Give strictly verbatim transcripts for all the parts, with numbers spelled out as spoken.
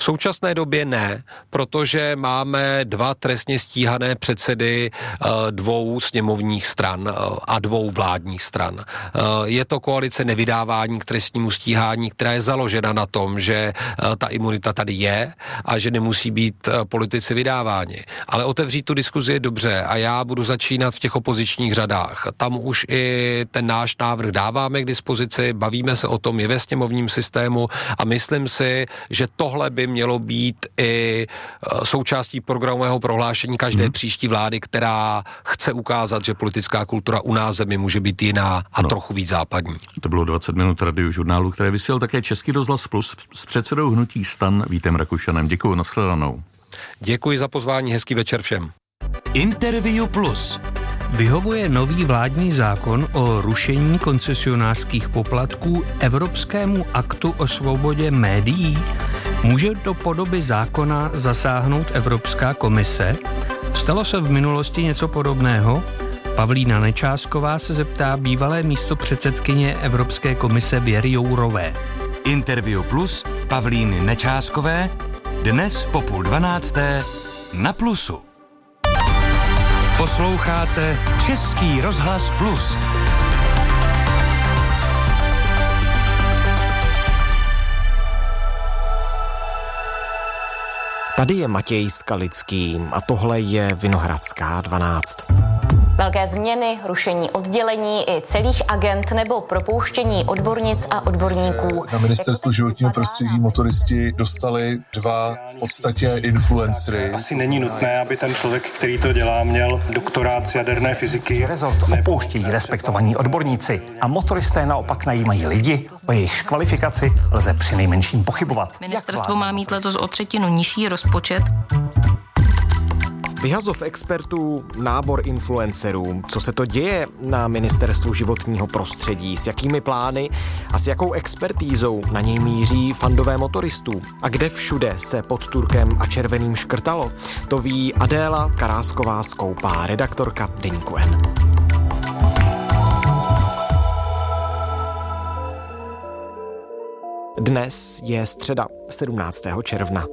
V současné době ne, protože máme dva trestně stíhané předsedy dvou sněmovních stran a dvou vládních stran. Je to koalice nevydávání k trestnímu stíhání, která je založena na tom, že ta imunita tady je a že nemusí být politici vydáváni. Ale otevřít tu diskuzi je dobře a já budu začínat v těch opozičních řadách. Tam už i ten náš návrh dáváme k dispozici, bavíme se o tom, je ve sněmovním systému a myslím si, že tohle by mělo být i součástí programového prohlášení každé hmm. příští vlády, která chce ukázat, že politická kultura u nás zemi může být jiná a no. trochu víc západní. To bylo dvacet minut Radiožurnálu, které vysílal také Český rozhlas Plus s předsedou hnutí STAN Vítem Rakušanem. Děkuji, nashledanou. Děkuji za pozvání, hezký večer všem. Interview Plus. Vyhovuje nový vládní zákon o rušení koncesionářských poplatků Evropskému aktu o svobodě médií? Může do podoby zákona zasáhnout Evropská komise? Stalo se v minulosti něco podobného? Pavlína Nečásková se zeptá bývalé místopředsedkyně Evropské komise Věry Jourové. Interview Plus Pavlíny Nečáskové dnes po půl dvanácté na Plusu. Posloucháte Český rozhlas Plus. Tady je Matěj Skalický a tohle je Vinohradská dvanáct. Velké změny, rušení oddělení i celých agent nebo propouštění odbornic a odborníků. Na ministerstvu životního prostředí motoristi dostali dva v podstatě influencery. Asi není nutné, aby ten člověk, který to dělá, měl doktorát z jaderné fyziky. Rezort opouštějí respektovaní odborníci a motoristé naopak najímají lidi, o jejich kvalifikaci lze přinejmenším pochybovat. Ministerstvo má mít letos o třetinu nižší rozpočet. Vyhazov expertů, nábor influencerů. Co se to děje na ministerstvu životního prostředí? S jakými plány a s jakou expertízou na něj míří fandové motoristů? A kde všude se pod Turkem a červeným škrtalo? To ví Adéla Karásková-Skoupá, redaktorka Deníku N. Dnes je středa sedmnáctého června.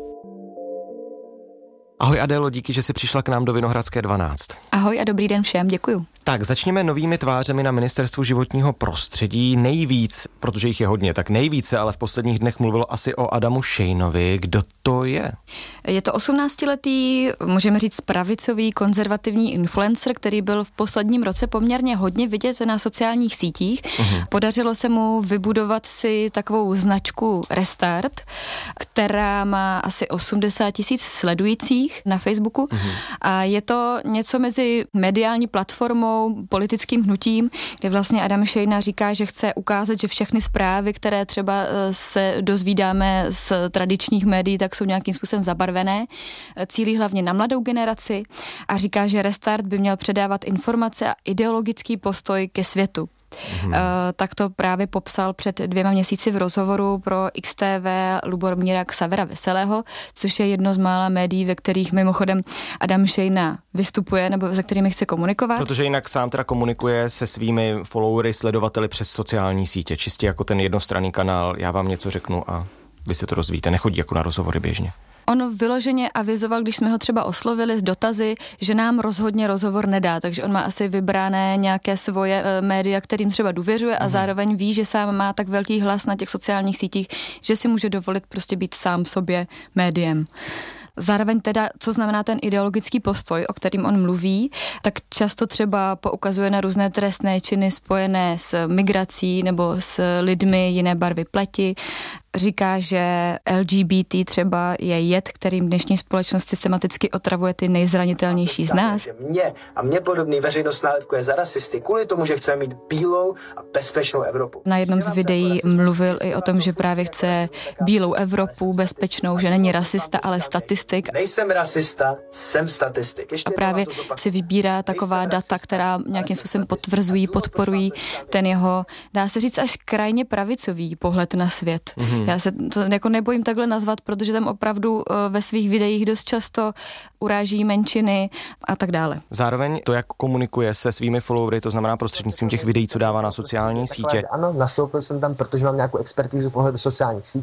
Ahoj Adélo, díky, že jsi přišla k nám do Vinohradské dvanáct. Ahoj a dobrý den všem, děkuju. Tak, začněme novými tvářemi na ministerstvu životního prostředí. Nejvíc, protože jich je hodně, tak nejvíce, ale v posledních dnech mluvilo asi o Adamu Šejnovi. Kdo to je? Je to osmnáctiletý, můžeme říct pravicový, konzervativní influencer, který byl v posledním roce poměrně hodně vidět na sociálních sítích. Uhum. Podařilo se mu vybudovat si takovou značku Restart, která má asi osmdesát tisíc sledujících na Facebooku. Uhum. A je to něco mezi mediální platformou, politickým hnutím, kde vlastně Adam Šejna říká, že chce ukázat, že všechny zprávy, které třeba se dozvídáme z tradičních médií, tak jsou nějakým způsobem zabarvené. Cílí hlavně na mladou generaci a říká, že Restart by měl předávat informace a ideologický postoj ke světu. Hmm. Uh, tak to právě popsal před dvěma měsíci v rozhovoru pro X T V Lubomíra Xavera Veselého, což je jedno z mála médií, ve kterých mimochodem Adam Šejna vystupuje nebo se kterými chce komunikovat. Protože jinak sám teda komunikuje se svými followery, sledovateli přes sociální sítě, čistě jako ten jednostranný kanál, já vám něco řeknu a vy se to rozvíjíte, nechodí jako na rozhovory běžně. On vyloženě avizoval, když jsme ho třeba oslovili s dotazy, že nám rozhodně rozhovor nedá, takže on má asi vybrané nějaké svoje e, média, kterým třeba důvěřuje a mm. zároveň ví, že sám má tak velký hlas na těch sociálních sítích, že si může dovolit prostě být sám sobě médiem. Zároveň teda, co znamená ten ideologický postoj, o kterým on mluví, tak často třeba poukazuje na různé trestné činy spojené s migrací nebo s lidmi jiné barvy pleti. Říká, že L G B T třeba je jed, kterým dnešní společnost systematicky otravuje ty nejzranitelnější z nás. Mě a mě podobný veřejnost nálepkuje za rasisty kvůli tomu, že chceme mít bílou a bezpečnou Evropu. Na jednom z videí mluvil i o tom, že právě chce bílou Evropu, bezpečnou, že není rasista, ale statistik. Nejsem rasista, jsem statistik. Ještě a právě si vybírá taková data, která nějakým způsobem potvrzují, podporují ten jeho, dá se říct, až krajně pravicový pohled na svět. Mm-hmm. Já se to jako nebojím takhle nazvat, protože tam opravdu ve svých videích dost často uráží menšiny a tak dále. Zároveň to, jak komunikuje se svými followery, to znamená prostřednictvím těch videí, co dává na sociální sítě. Ano, nastoupil jsem tam, protože mám nějakou expertízu v ohledu sociálních sítí.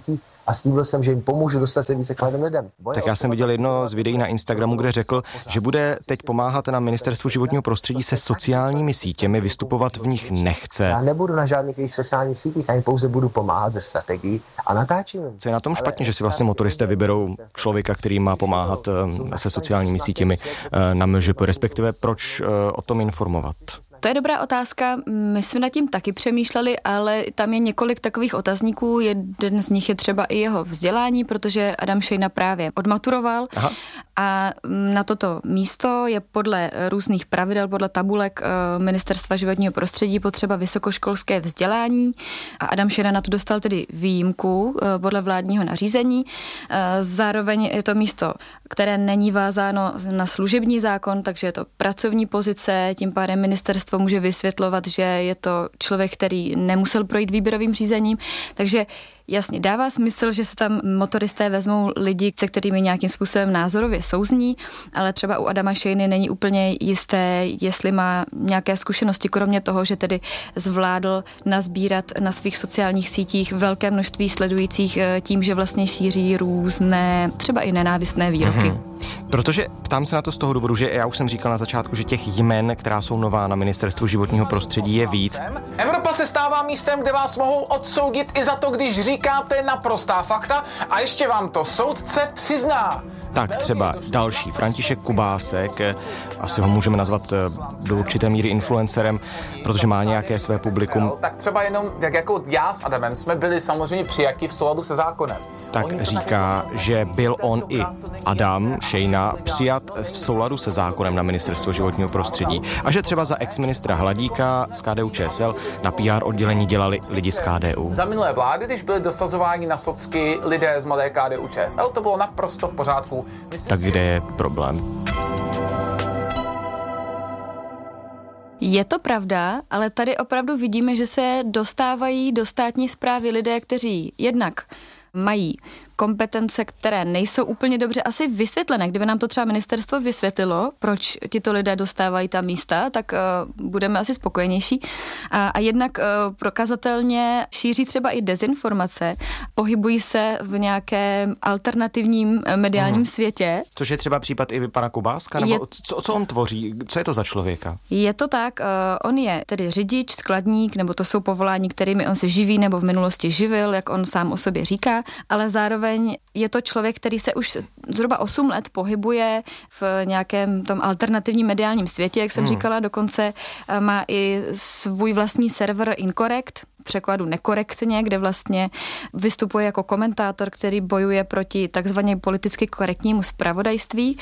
a slíbil jsem, že jim pomůžu dostat se více k mladým lidem. Tak já jsem viděl jedno z videí na Instagramu, kde řekl, že bude teď pomáhat na Ministerstvu životního prostředí se sociálními sítěmi, vystupovat v nich nechce. Já nebudu na žádných sociálních sítích, ani pouze budu pomáhat ze strategií a natáčím. Co je na tom špatně, že si vlastně motoristé vyberou člověka, který má pomáhat se sociálními sítěmi na M Ž P, respektive proč o tom informovat? To je dobrá otázka, my jsme nad tím taky přemýšleli, ale tam je několik takových otazníků, jeden z nich je třeba i jeho vzdělání, protože Adam Šejna právě odmaturoval. Aha. A na toto místo je podle různých pravidel, podle tabulek Ministerstva životního prostředí potřeba vysokoškolské vzdělání a Adam Šejna na to dostal tedy výjimku podle vládního nařízení. Zároveň je to místo, které není vázáno na služební zákon, takže je to pracovní pozice, tím pádem ministerstvo může vysvětlovat, že je to člověk, který nemusel projít výběrovým řízením, takže jasně, dává smysl, že se tam motoristé vezmou lidi, se kterými nějakým způsobem názorově souzní, ale třeba u Adama Šejny není úplně jisté, jestli má nějaké zkušenosti, kromě toho, že tedy zvládl nazbírat na svých sociálních sítích velké množství sledujících tím, že vlastně šíří různé, třeba i nenávistné výroky. Mhm. Protože ptám se na to z toho důvodu, že já už jsem říkal na začátku, že těch jmen, která jsou nová na Ministerstvu životního prostředí, je víc. Evropa se stává místem, kde vás mohou odsoudit i za to, když říkáte naprostá fakta a ještě vám to soudce přizná. Tak třeba další, František Kubásek, asi ho můžeme nazvat do určité míry influencerem, protože má nějaké své publikum. Tak třeba jenom, jak jako já s Adamem jsme byli samozřejmě přijati v souladu se zákonem. Tak říká, že byl on i Adam Šejna přijat v souladu se zákonem na Ministerstvo životního prostředí a že třeba za ex-ministra Hladíka z K D U Č S L na P R oddělení dělali lidi z K D U. Za minulé vlády, když byli dosazováni na socky lidé z mladé K D U Č S L, to bylo naprosto v pořádku. Myslím tak si, kde je problém? Je to pravda, ale tady opravdu vidíme, že se dostávají do státní správy lidé, kteří jednak mají kompetence, které nejsou úplně dobře asi vysvětlené. Kdyby nám to třeba ministerstvo vysvětlilo, proč tito lidé dostávají ta místa, tak uh, budeme asi spokojenější. A, a jednak uh, prokazatelně šíří třeba i dezinformace, pohybují se v nějakém alternativním mediálním hmm. světě. Což je třeba případ i pana Kubáska? Nebo je, co, co on tvoří? Co je to za člověka? Je to tak, uh, on je tedy řidič, skladník, nebo to jsou povolání, kterými on se živí, nebo v minulosti živil, jak on sám o sobě říká, ale zároveň je to člověk, který se už zhruba osm let pohybuje v nějakém tom alternativním mediálním světě, jak jsem hmm. říkala, dokonce má i svůj vlastní server Incorrect, překladu nekorektně, kde vlastně vystupuje jako komentátor, který bojuje proti takzvaně politicky korektnímu zpravodajství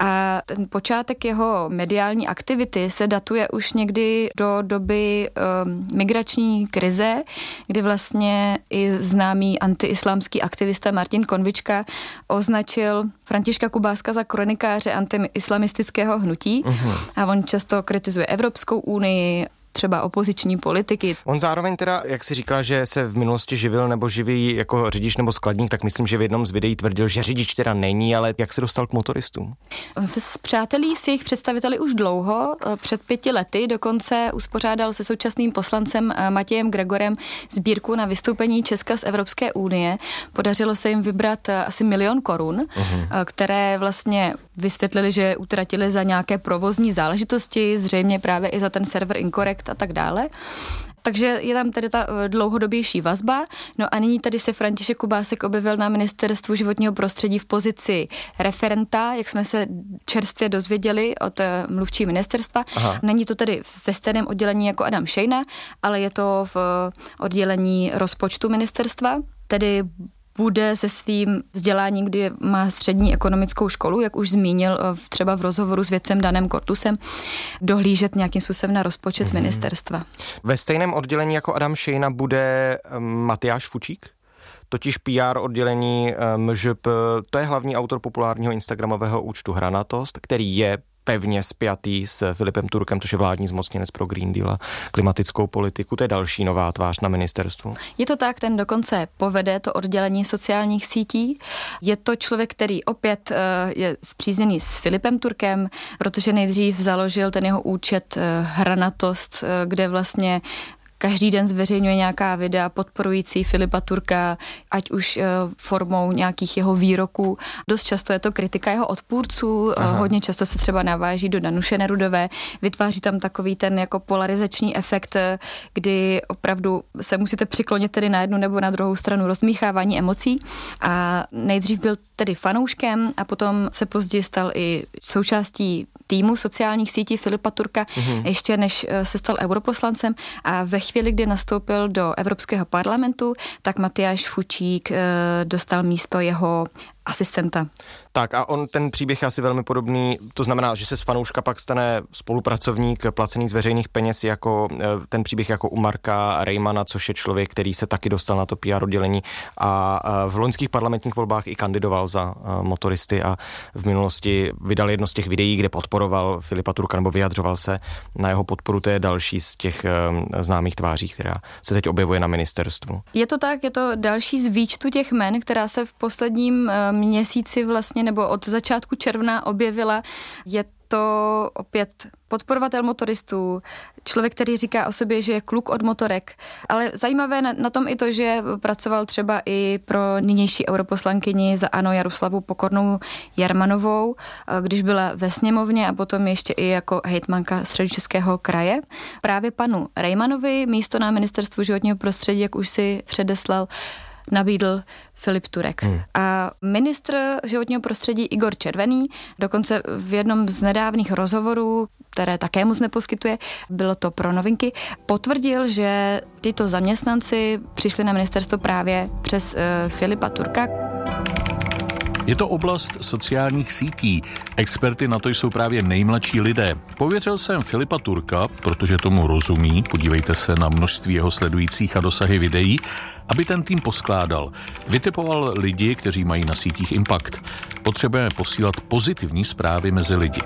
a ten počátek jeho mediální aktivity se datuje už někdy do doby um, migrační krize, kdy vlastně i známý antiislámský aktivista Martin Konvička označil Františka Kubáska za kronikáře antiislamistického hnutí uh-huh. a on často kritizuje Evropskou unii, třeba opoziční politiky. On zároveň teda, jak si říkal, že se v minulosti živil nebo živí jako řidič nebo skladník, tak myslím, že v jednom z videí tvrdil, že řidič teda není, ale jak se dostal k motoristům? On se spřátelí s jejich představiteli už dlouho, před pěti lety, dokonce uspořádal se současným poslancem Matějem Gregorem sbírku na vystoupení Česka z Evropské unie. Podařilo se jim vybrat asi milion korun, uh-huh. které vlastně vysvětlili, že utratili za nějaké provozní záležitosti, zřejmě právě i za ten server Incorrect a tak dále. Takže je tam tedy ta dlouhodobější vazba. No a nyní tady se František Kubásek objevil na Ministerstvu životního prostředí v pozici referenta, jak jsme se čerstvě dozvěděli od mluvčí ministerstva. Aha. Není to tedy ve stejném oddělení jako Adam Šejna, ale je to v oddělení rozpočtu ministerstva, tedy bude se svým vzděláním, kdy má střední ekonomickou školu, jak už zmínil třeba v rozhovoru s vědcem Danem Kortusem, dohlížet nějakým způsobem na rozpočet mm-hmm. ministerstva. Ve stejném oddělení jako Adam Šejna bude Matyáš Fučík? Totiž P R oddělení M Ž P, to je hlavní autor populárního instagramového účtu Hranatost, který je pevně spjatý s Filipem Turkem, což je vládní zmocněnec pro Green Deal a klimatickou politiku. To je další nová tvář na ministerstvu. Je to tak, ten dokonce povede to oddělení sociálních sítí. Je to člověk, který opět je spřízněný s Filipem Turkem, protože nejdřív založil ten jeho účet Hranatost, kde vlastně každý den zveřejňuje nějaká videa podporující Filipa Turka, ať už formou nějakých jeho výroků. Dost často je to kritika jeho odpůrců, Aha. hodně často se třeba naváží do Danuše Nerudové, vytváří tam takový ten jako polarizační efekt, kdy opravdu se musíte přiklonit tedy na jednu nebo na druhou stranu, rozmíchávání emocí. A nejdřív byl tedy fanouškem a potom se později stal i součástí týmu sociálních sítí Filipa Turka, mm-hmm. ještě než se stal europoslancem, a ve chvíli, kdy nastoupil do Evropského parlamentu, tak Matyáš Fučík e, dostal místo jeho asistenta. Tak a on, ten příběh je asi velmi podobný, to znamená, že se z fanouška pak stane spolupracovník placený z veřejných peněz, jako ten příběh jako u Marka Rejmana, což je člověk, který se taky dostal na to P R oddělení a v loňských parlamentních volbách i kandidoval za motoristy a v minulosti vydal jedno z těch videí, kde podporoval Filipa Turka nebo vyjadřoval se na jeho podporu. To je další z těch známých tváří, která se teď objevuje na ministerstvu. Je to tak, je to další z výčtu těch jmen, která se v posledním měsíci vlastně nebo od začátku června objevila. Je to opět podporovatel motoristů, člověk, který říká o sobě, že je kluk od motorek. Ale zajímavé na, na tom i to, že pracoval třeba i pro nynější europoslankyni za ANO Jaroslavu Pokornou Jermanovou, když byla ve sněmovně, a potom ještě i jako hejtmanka Středočeského kraje. Právě panu Rejmanovi místo na ministerstvu životního prostředí, jak už si předeslal, nabídl Filip Turek. Hmm. A ministr životního prostředí Igor Červený dokonce v jednom z nedávných rozhovorů, které také moc neposkytuje, bylo to pro Novinky, potvrdil, že tyto zaměstnanci přišli na ministerstvo právě přes uh, Filipa Turka. Je to oblast sociálních sítí. Experty na to jsou právě nejmladší lidé. Pověřil jsem Filipa Turka, protože tomu rozumí, podívejte se na množství jeho sledujících a dosahy videí, aby ten tým poskládal. Vytipoval lidi, kteří mají na sítích impact. Potřebujeme posílat pozitivní zprávy mezi lidi.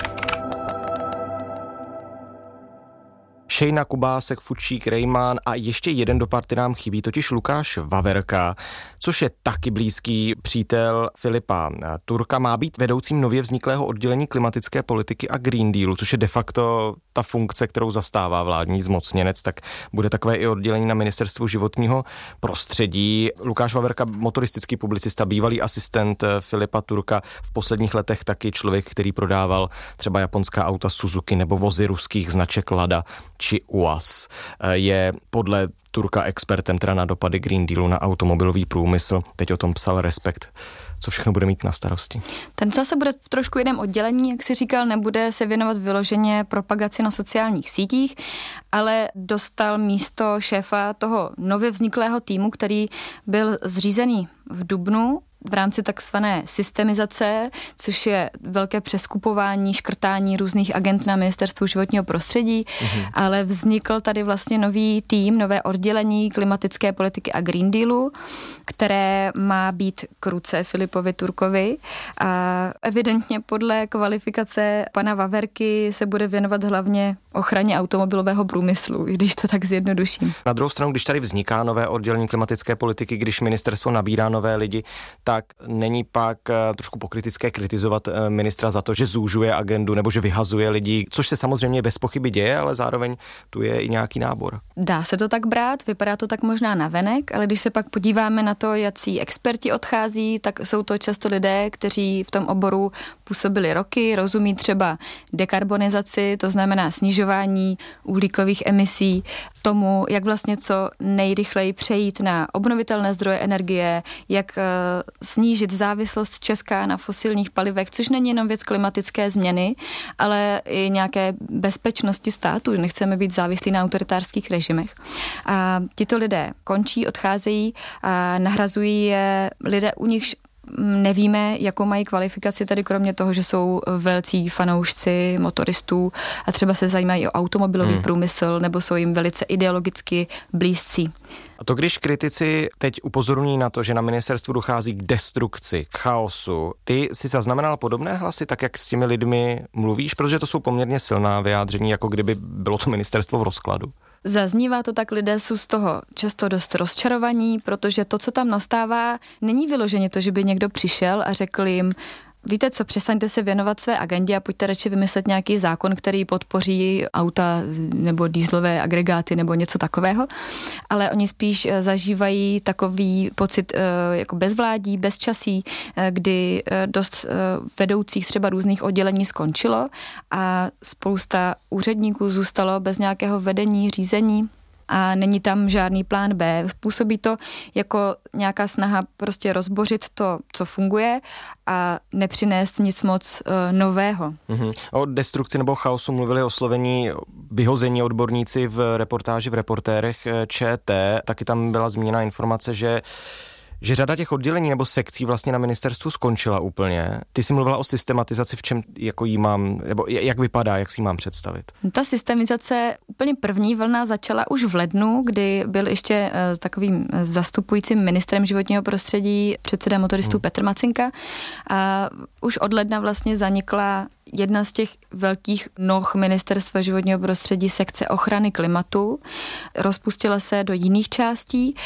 Šejna, Kubásek, Fučík, Rejman a ještě jeden do party nám chybí, totiž Lukáš Vaverka, což je taky blízký přítel Filipa Turka, má být vedoucím nově vzniklého oddělení klimatické politiky a Green Dealu, což je de facto ta funkce, kterou zastává vládní zmocněnec, tak bude takové i oddělení na ministerstvu životního prostředí. Lukáš Vaverka, motoristický publicista, bývalý asistent Filipa Turka, v posledních letech taky člověk, který prodával třeba japonská auta Suzuki nebo vozy ruských značek Lada či U A Z. Je podle Turka expertem teda na dopady Green Dealu na automobilový průmysl. Teď o tom psal Respekt, co všechno bude mít na starosti. Ten zase bude v trošku jiném oddělení, jak si říkal, nebude se věnovat vyloženě propagaci na sociálních sítích, ale dostal místo šéfa toho nově vzniklého týmu, který byl zřízený v dubnu v rámci takzvané systemizace, což je velké přeskupování, škrtání různých agent na ministerstvu životního prostředí, mm-hmm. ale vznikl tady vlastně nový tým, nové oddělení klimatické politiky a Green Dealu, které má být k ruce Filipovi Turkovi, a evidentně podle kvalifikace pana Vaverky se bude věnovat hlavně ochraně automobilového průmyslu, když to tak zjednoduším. Na druhou stranu, když tady vzniká nové oddělení klimatické politiky, když ministerstvo nabírá nové lidi, tak není pak trošku pokrytické kritizovat ministra za to, že zúžuje agendu nebo že vyhazuje lidi, což se samozřejmě bez pochyby děje, ale zároveň tu je i nějaký nábor. Dá se to tak brát, vypadá to tak možná navenek, ale když se pak podíváme na to, jací experti odchází, tak jsou to často lidé, kteří v tom oboru působili roky, rozumí třeba dekarbonizaci, to znamená snižování uhlíkových emisí, tomu, jak vlastně co nejrychleji přejít na obnovitelné zdroje energie, jak uh, snížit závislost Česka na fosilních palivech, což není jenom věc klimatické změny, ale i nějaké bezpečnosti státu. Nechceme být závislí na autoritářských režimech. A tito lidé končí, odcházejí a nahrazují je lidé, u nichž nevíme, jakou mají kvalifikaci, tady kromě toho, že jsou velcí fanoušci motoristů a třeba se zajímají o automobilový hmm. průmysl nebo jsou jim velice ideologicky blízcí. A to, když kritici teď upozorní na to, že na ministerstvu dochází k destrukci, k chaosu, ty si zaznamenal podobné hlasy, tak jak s těmi lidmi mluvíš, protože to jsou poměrně silná vyjádření, jako kdyby bylo to ministerstvo v rozkladu. Zaznívá to tak, lidé jsou z toho často dost rozčarovaní, protože to, co tam nastává, není vyloženě to, že by někdo přišel a řekl jim, víte co, přestaňte se věnovat své agendě a pojďte radši vymyslet nějaký zákon, který podpoří auta nebo dieselové agregáty nebo něco takového, ale oni spíš zažívají takový pocit jako bezvládí, bezčasí, kdy dost vedoucích třeba různých oddělení skončilo a spousta úředníků zůstalo bez nějakého vedení, řízení a není tam žádný plán B. Působí to jako nějaká snaha prostě rozbořit to, co funguje a nepřinést nic moc uh, nového. Mm-hmm. O destrukci nebo chaosu mluvili oslovení vyhození odborníci v reportáži v Reportérech ČT. Taky tam byla zmíněna informace, že že řada těch oddělení nebo sekcí vlastně na ministerstvu skončila úplně. Ty jsi mluvila o systematizaci, v čem jako jí mám, nebo jak vypadá, jak si ji mám představit? Ta systemizace, úplně první vlna začala už v lednu, kdy byl ještě uh, takovým zastupujícím ministrem životního prostředí předseda motoristů hmm. Petr Macinka a už od ledna vlastně zanikla jedna z těch velkých noh ministerstva životního prostředí, sekce ochrany klimatu. Rozpustila se do jiných částí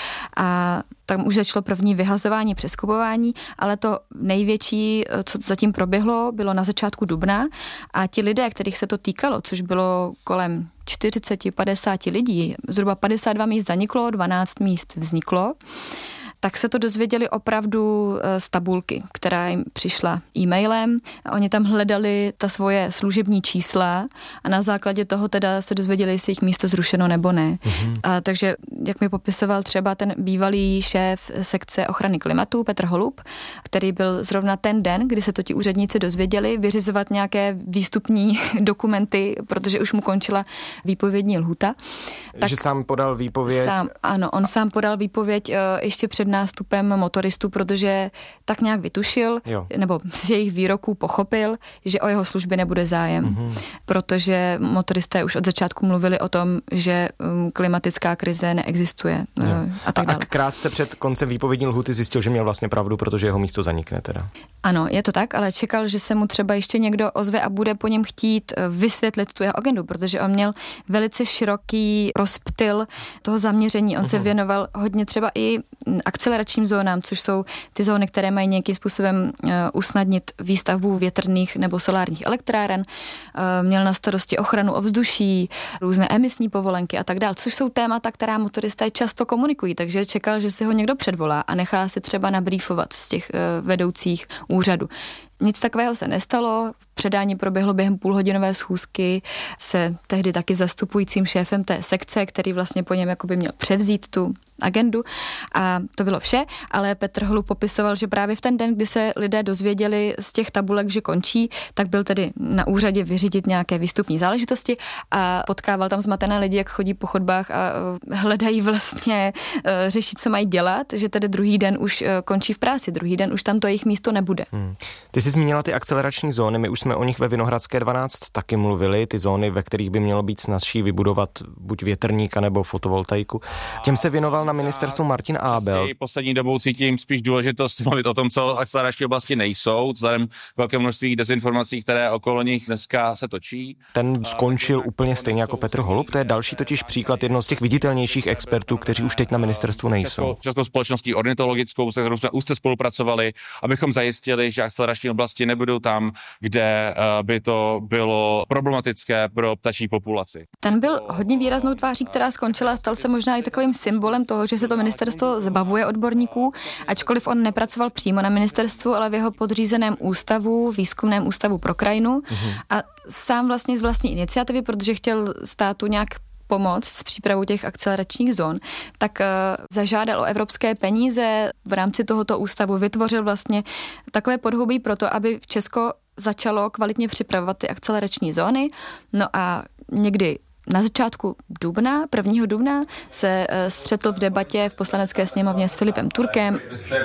a tam už začalo první vyhazování, přeskupování, ale to největší, co zatím proběhlo, bylo na začátku dubna a ti lidé, kterých se to týkalo, což bylo kolem čtyřicet až padesát lidí, zhruba padesát dva míst zaniklo, dvanáct míst vzniklo, tak se to dozvěděli opravdu z tabulky, která jim přišla e-mailem. Oni tam hledali ta svoje služební čísla a na základě toho teda se dozvěděli, jestli jich místo zrušeno nebo ne. Mm-hmm. A takže, jak mi popisoval třeba ten bývalý šéf sekce ochrany klimatu, Petr Holub, který byl zrovna ten den, kdy se to ti úředníci dozvěděli, vyřizovat nějaké výstupní dokumenty, protože už mu končila výpovědní lhůta. Tak že sám podal výpověď? Sám, ano, on sám podal výpověď uh, ještě před nástupem motoristů, protože tak nějak vytušil, jo. nebo z jejich výroků pochopil, že o jeho služby nebude zájem. Mm-hmm. Protože motoristé už od začátku mluvili o tom, že um, klimatická krize neexistuje uh, a tak dále. A krátce před koncem výpovědní lhůty zjistil, že měl vlastně pravdu, protože jeho místo zanikne teda. Ano, je to tak, ale čekal, že se mu třeba ještě někdo ozve a bude po něm chtít vysvětlit tu jeho agendu, protože on měl velice široký rozptyl toho zaměření. On uh-huh. se věnoval hodně třeba i akceleračním zónám, což jsou ty zóny, které mají nějakým způsobem uh, usnadnit výstavbu větrných nebo solárních elektráren. Uh, měl na starosti ochranu ovzduší, různé emisní povolenky a tak dále, což jsou témata, která motoristé často komunikují, takže čekal, že si ho někdo předvolá a nechá si třeba nabrýfovat z těch uh, vedoucích úřadů. Nic takového se nestalo, předání proběhlo během půlhodinové schůzky se tehdy taky zastupujícím šéfem té sekce, který vlastně po něm jakoby měl převzít tu agendu a to bylo vše, ale Petr Holub popisoval, že právě v ten den, kdy se lidé dozvěděli z těch tabulek, že končí, tak byl tedy na úřadě vyřídit nějaké výstupní záležitosti a potkával tam zmatené lidi, jak chodí po chodbách a hledají vlastně řešit, co mají dělat, že tedy druhý den už končí v práci, druhý den už tam to jejich místo nebude. Hmm. Ty jsi zmínila ty akcelerační zóny, my už jsme o nich ve Vinohradské dvanáct taky mluvili, ty zóny, ve kterých by mělo být snazší vybudovat buď větrníka nebo fotovoltaiku. Těm se věnoval na ministerstvu Martin Ábel. Poslední dobou cítím spíš důležitost mluvit o tom, co akcelerační oblasti nejsou, vzhledem k velké množství dezinformací, které okolo nich dneska se točí. Ten skončil úplně stejně jako Petr Holub, to je další totiž příklad jednoho z těch viditelnějších expertů, kteří už teď na ministerstvu nejsou. Českou, Českou společností ornitologickou, se kterou jsme úzce spolupracovali, abychom zajistili, že akcelerační oblasti nebudou tam, kde by to bylo problematické pro ptačí populaci. Ten byl hodně výraznou tváří, která skončila, stal se možná i takovým symbolem toho, že se to ministerstvo zbavuje odborníků, ačkoliv on nepracoval přímo na ministerstvu, ale v jeho podřízeném ústavu, výzkumném ústavu pro krajinu mm-hmm. a sám vlastně z vlastní iniciativy, protože chtěl státu nějak pomoct s přípravou těch akceleračních zón, tak uh, zažádal o evropské peníze v rámci tohoto ústavu, vytvořil vlastně takové podhoubí pro to, aby Česko začalo kvalitně připravovat ty akcelerační zóny. No a někdy na začátku dubna, prvního dubna, se uh, střetl v debatě v poslanecké sněmovně s Filipem Turkem.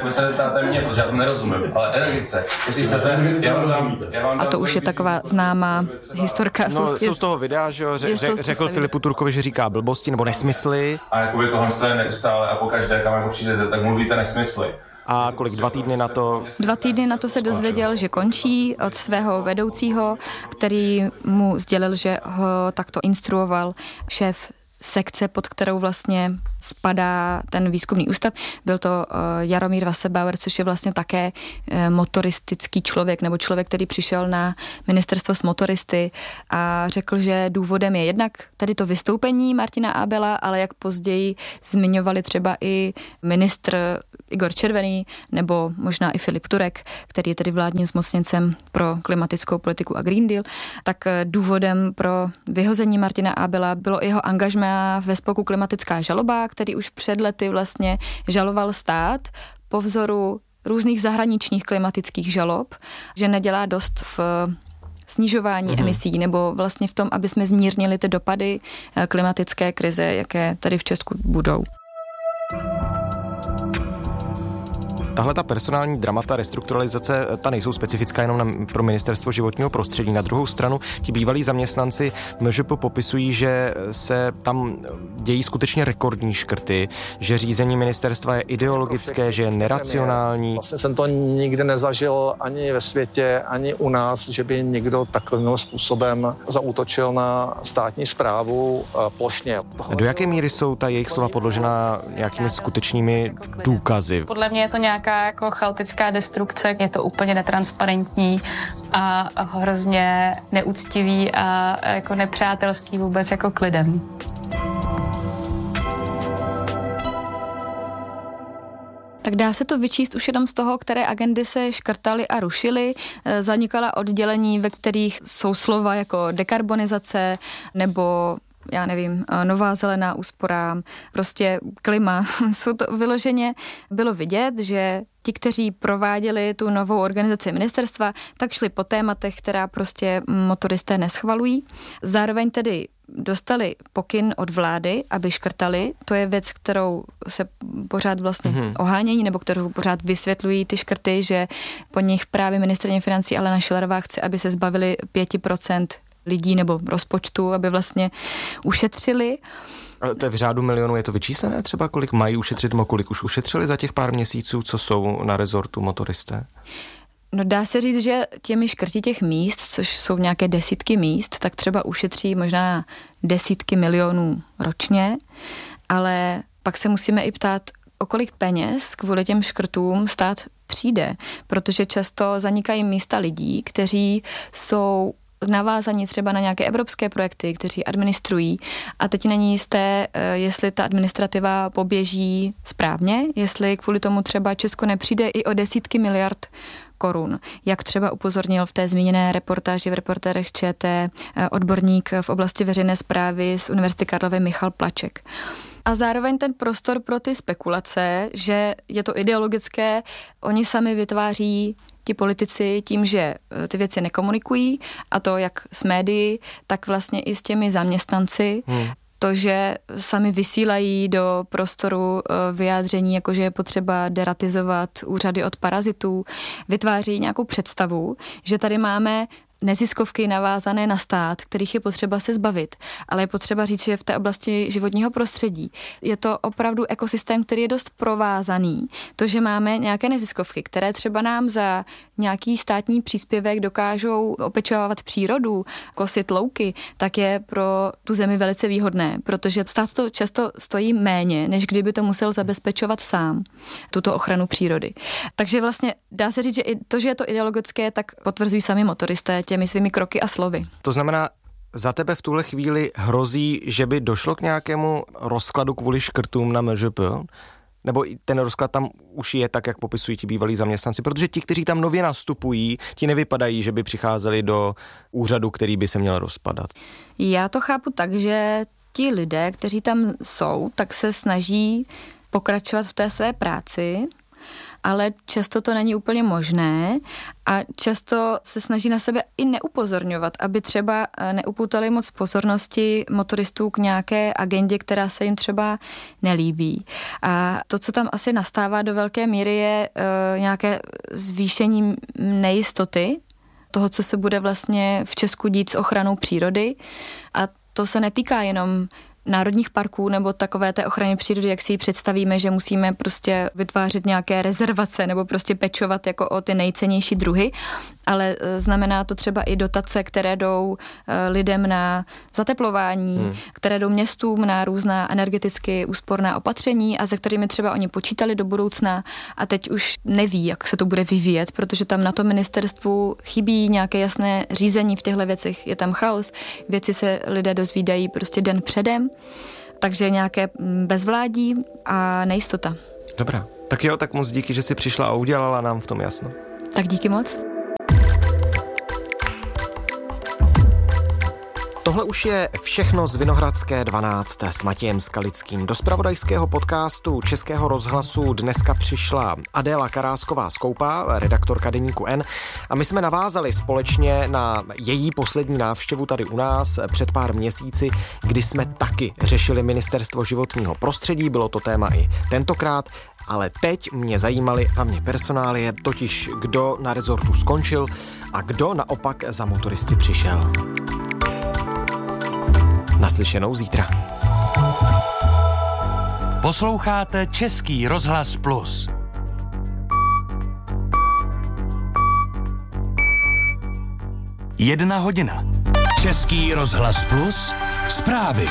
A to už je taková známá historka. No, jsou z toho videa, že jo, ře, ře, řekl Filipu Turkovi, že říká blbosti nebo nesmysly. A jakoby tohle je neustále a pokaždé, kam jako přijdete, tak mluvíte nesmysly. A kolik, dva týdny na to? Dva týdny na to se dozvěděl, že končí od svého vedoucího, který mu sdělil, že ho takto instruoval šéf sekce, pod kterou vlastně spadá ten výzkumný ústav. Byl to Jaromír Wasserbauer, což je vlastně také motoristický člověk, nebo člověk, který přišel na ministerstvo s motoristy a řekl, že důvodem je jednak tady to vystoupení Martina Abela, ale jak později zmiňovali třeba i ministr Igor Červený, nebo možná i Filip Turek, který je tedy vládním zmocněncem pro klimatickou politiku a Green Deal, tak důvodem pro vyhození Martina Abela bylo jeho angažmá ve spolku Klimatická žaloba, který už před lety vlastně žaloval stát po vzoru různých zahraničních klimatických žalob, že nedělá dost v snižování uhum. emisí nebo vlastně v tom, aby jsme zmírnili ty dopady klimatické krize, jaké tady v Česku budou. Tahle ta personální dramata, restrukturalizace, ta nejsou specifická jenom na, pro ministerstvo životního prostředí. Na druhou stranu ti bývalí zaměstnanci M Ž P popisují, že se tam dějí skutečně rekordní škrty, že řízení ministerstva je ideologické, že je neracionální. Vlastně jsem to nikdy nezažil ani ve světě, ani u nás, že by někdo takovým způsobem zaútočil na státní správu plošně. Do jaké míry jsou ta jejich slova podložena nějakými skutečnými důkazy? Podle mě je to nějak jako chaotická destrukce, je to úplně netransparentní a hrozně neúctivý a jako nepřátelský vůbec jako k lidem. Tak dá se to vyčíst už jenom z toho, které agendy se škrtaly a rušily. Zanikala oddělení, ve kterých jsou slova jako dekarbonizace nebo já nevím, nová zelená úspora, prostě klima. Jsou to vyloženě, bylo vidět, že ti, kteří prováděli tu novou organizaci ministerstva, tak šli po tématech, která prostě motoristé neschvalují. Zároveň tedy dostali pokyn od vlády, aby škrtali. To je věc, kterou se pořád vlastně mm-hmm. ohánějí, nebo kterou pořád vysvětlují ty škrty, že po nich právě ministryně financí Alena Schillerová chce, aby se zbavili pět procent lidí nebo rozpočtu, aby vlastně ušetřili. Ale to je v řádu milionů, je to vyčíslené třeba, kolik mají ušetřit, nebo kolik už ušetřili za těch pár měsíců, co jsou na rezortu motoristé? No dá se říct, že těmi škrty těch míst, což jsou nějaké desítky míst, tak třeba ušetří možná desítky milionů ročně, ale pak se musíme i ptát, o kolik peněz kvůli těm škrtům stát přijde, protože často zanikají místa lidí, kteří jsou navázaní třeba na nějaké evropské projekty, kteří administrují a teď není jisté, jestli ta administrativa poběží správně, jestli kvůli tomu třeba Česko nepřijde i o desítky miliard korun, jak třeba upozornil v té zmíněné reportáži v Reportérech ČT odborník v oblasti veřejné správy z Univerzity Karlovy Michal Plaček. A zároveň ten prostor pro ty spekulace, že je to ideologické, oni sami vytváří ti politici tím, že ty věci nekomunikují, a to jak s médií, tak vlastně i s těmi zaměstnanci. Hmm. To, že sami vysílají do prostoru vyjádření, jakože je potřeba deratizovat úřady od parazitů, vytváří nějakou představu, že tady máme neziskovky navázané na stát, kterých je potřeba se zbavit. Ale je potřeba říct, že v té oblasti životního prostředí je to opravdu ekosystém, který je dost provázaný. To, že máme nějaké neziskovky, které třeba nám za nějaký státní příspěvek dokážou opečovávat přírodu, kosit louky, tak je pro tu zemi velice výhodné, protože stát to často stojí méně, než kdyby to musel zabezpečovat sám, tuto ochranu přírody. Takže vlastně dá se říct, že i to, že je to ideologické, tak potvrzují sami motoristé těmi svými kroky a slovy. To znamená, za tebe v tuhle chvíli hrozí, že by došlo k nějakému rozkladu kvůli škrtům na M Ž P? Nebo ten rozklad tam už je tak, jak popisují ti bývalí zaměstnanci? Protože ti, kteří tam nově nastupují, ti nevypadají, že by přicházeli do úřadu, který by se měl rozpadat. Já to chápu tak, že ti lidé, kteří tam jsou, tak se snaží pokračovat v té své práci, ale často to není úplně možné a často se snaží na sebe i neupozorňovat, aby třeba neupoutali moc pozornosti motoristů k nějaké agendě, která se jim třeba nelíbí. A to, co tam asi nastává do velké míry, je uh, nějaké zvýšení nejistoty toho, co se bude vlastně v Česku dít s ochranou přírody. A to se netýká jenom národních parků nebo takové té ochrany přírody, jak si ji představíme, že musíme prostě vytvářet nějaké rezervace nebo prostě pečovat jako o ty nejcennější druhy, ale znamená to třeba i dotace, které jdou lidem na zateplování, hmm. které jdou městům na různá energeticky úsporná opatření a se kterými třeba oni počítali do budoucna a teď už neví, jak se to bude vyvíjet, protože tam na tom ministerstvu chybí nějaké jasné řízení v těchto věcech. Je tam chaos, věci se lidé dozvídají prostě den předem, takže nějaké bezvládí a nejistota. Dobrá, tak jo, tak moc díky, že jsi přišla a udělala nám v tom jasno. Tak díky moc. Tohle už je všechno z Vinohradské dvanáct s Matějem Skalickým. Do zpravodajského podcastu Českého rozhlasu dneska přišla Adéla Karásková-Skoupá, redaktorka deníku N, a my jsme navázali společně na její poslední návštěvu tady u nás před pár měsíci, kdy jsme taky řešili Ministerstvo životního prostředí, bylo to téma i tentokrát, ale teď mě zajímaly a mě personálie, totiž kdo na rezortu skončil a kdo naopak za motoristy přišel. Naslyšenou zítra. Posloucháte Český rozhlas Plus. Jedna hodina. Český rozhlas Plus. Zprávy.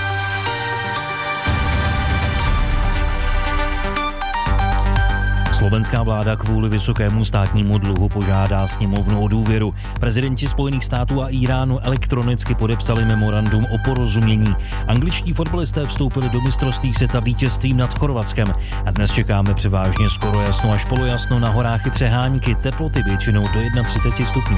Slovenská vláda kvůli vysokému státnímu dluhu požádá sněmovnu o důvěru. Prezidenti Spojených států a Iránu elektronicky podepsali memorandum o porozumění. Angličtí fotbalisté vstoupili do mistrovství světa vítězstvím nad Chorvatskem. A dnes čekáme převážně skoro jasno až polojasno, na horách i přehánky, teploty většinou do třicet jedna stupňů.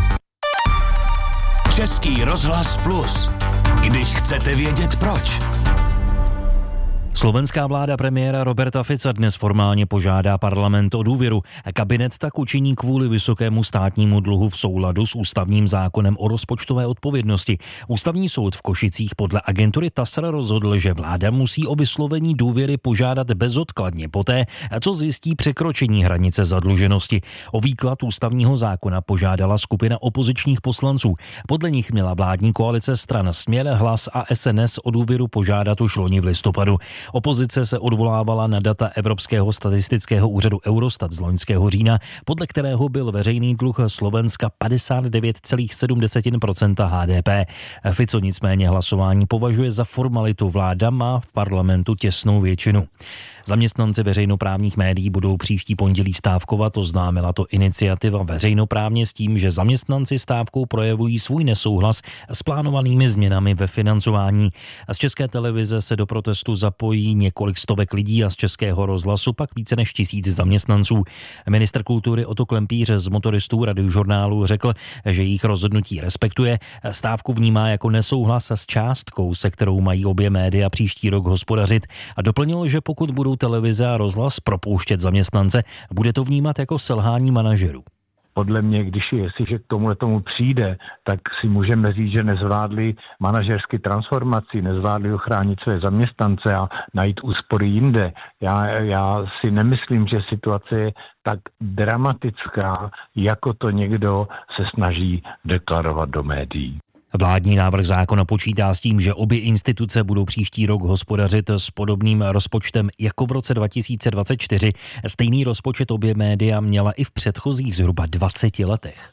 Český rozhlas Plus. Když chcete vědět proč. Slovenská vláda premiéra Roberta Fica dnes formálně požádá parlament o důvěru. Kabinet tak učiní kvůli vysokému státnímu dluhu v souladu s ústavním zákonem o rozpočtové odpovědnosti. Ústavní soud v Košicích podle agentury T A S R rozhodl, že vláda musí o vyslovení důvěry požádat bezodkladně poté, co zjistí překročení hranice zadluženosti. O výklad ústavního zákona požádala skupina opozičních poslanců. Podle nich měla vládní koalice stran Směr, Hlas a S N S o důvěru požádat už loni v listopadu. Opozice se odvolávala na data Evropského statistického úřadu Eurostat z loňského října, podle kterého byl veřejný dluh Slovenska padesát devět celá sedm procenta H D P. Fico nicméně hlasování považuje za formalitu. Vláda má v parlamentu těsnou většinu. Zaměstnanci veřejnoprávních médií budou příští pondělí stávkovat, oznámila to iniciativa veřejnoprávně s tím, že zaměstnanci stávkou projevují svůj nesouhlas s plánovanými změnami ve financování. Z České televize se do protestu zapojí několik stovek lidí a z Českého rozhlasu pak více než tisíc zaměstnanců. Ministr kultury Otto Klempíř z motoristů Radiožurnálu řekl, že jejich rozhodnutí respektuje. Stávku vnímá jako nesouhlas s částkou, se kterou mají obě média příští rok hospodařit, a doplnil, že pokud budou televize a rozhlas propouštět zaměstnance, bude to vnímat jako selhání manažerů. Podle mě, když jestliže k tomuhle tomu přijde, tak si můžeme říct, že nezvládli manažersky transformaci, nezvládli ochránit své zaměstnance a najít úspory jinde. Já, já si nemyslím, že situace je tak dramatická, jako to někdo se snaží deklarovat do médií. Vládní návrh zákona počítá s tím, že obě instituce budou příští rok hospodařit s podobným rozpočtem jako v roce dva tisíce dvacet čtyři. Stejný rozpočet obě média měla i v předchozích zhruba dvaceti letech.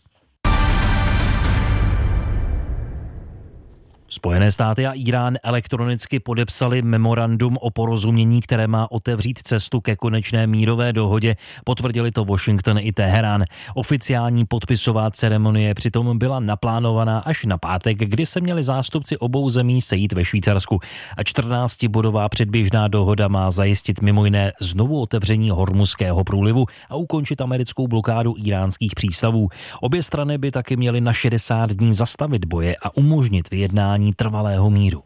Spojené státy a Irán elektronicky podepsali memorandum o porozumění, které má otevřít cestu ke konečné mírové dohodě. Potvrdili to Washington i Teherán. Oficiální podpisová ceremonie přitom byla naplánovaná až na pátek, kdy se měli zástupci obou zemí sejít ve Švýcarsku. A čtrnáctibodová předběžná dohoda má zajistit mimo jiné znovu otevření Hormuzského průlivu a ukončit americkou blokádu iránských přístavů. Obě strany by taky měly na šedesát dní zastavit boje a umožnit vyjednání trvalého míru.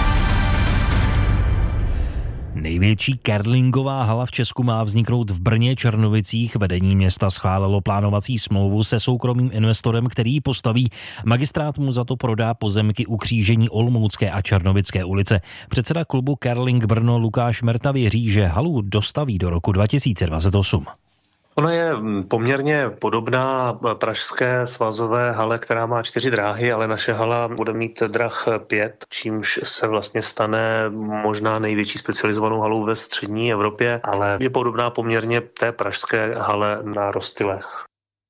Největší curlingová hala v Česku má vzniknout v Brně Černovicích. Vedení města schválilo plánovací smlouvu se soukromým investorem, který ji postaví. Magistrát mu za to prodá pozemky u křížení Olomoucké a Černovické ulice. Předseda klubu Curling Brno Lukáš Merta věří, že halu dostaví do roku dva tisíce dvacet osm. Ona je poměrně podobná pražské svazové hale, která má čtyři dráhy, ale naše hala bude mít drah pět, čímž se vlastně stane možná největší specializovanou halou ve střední Evropě, ale je podobná poměrně té pražské hale na Rostylech.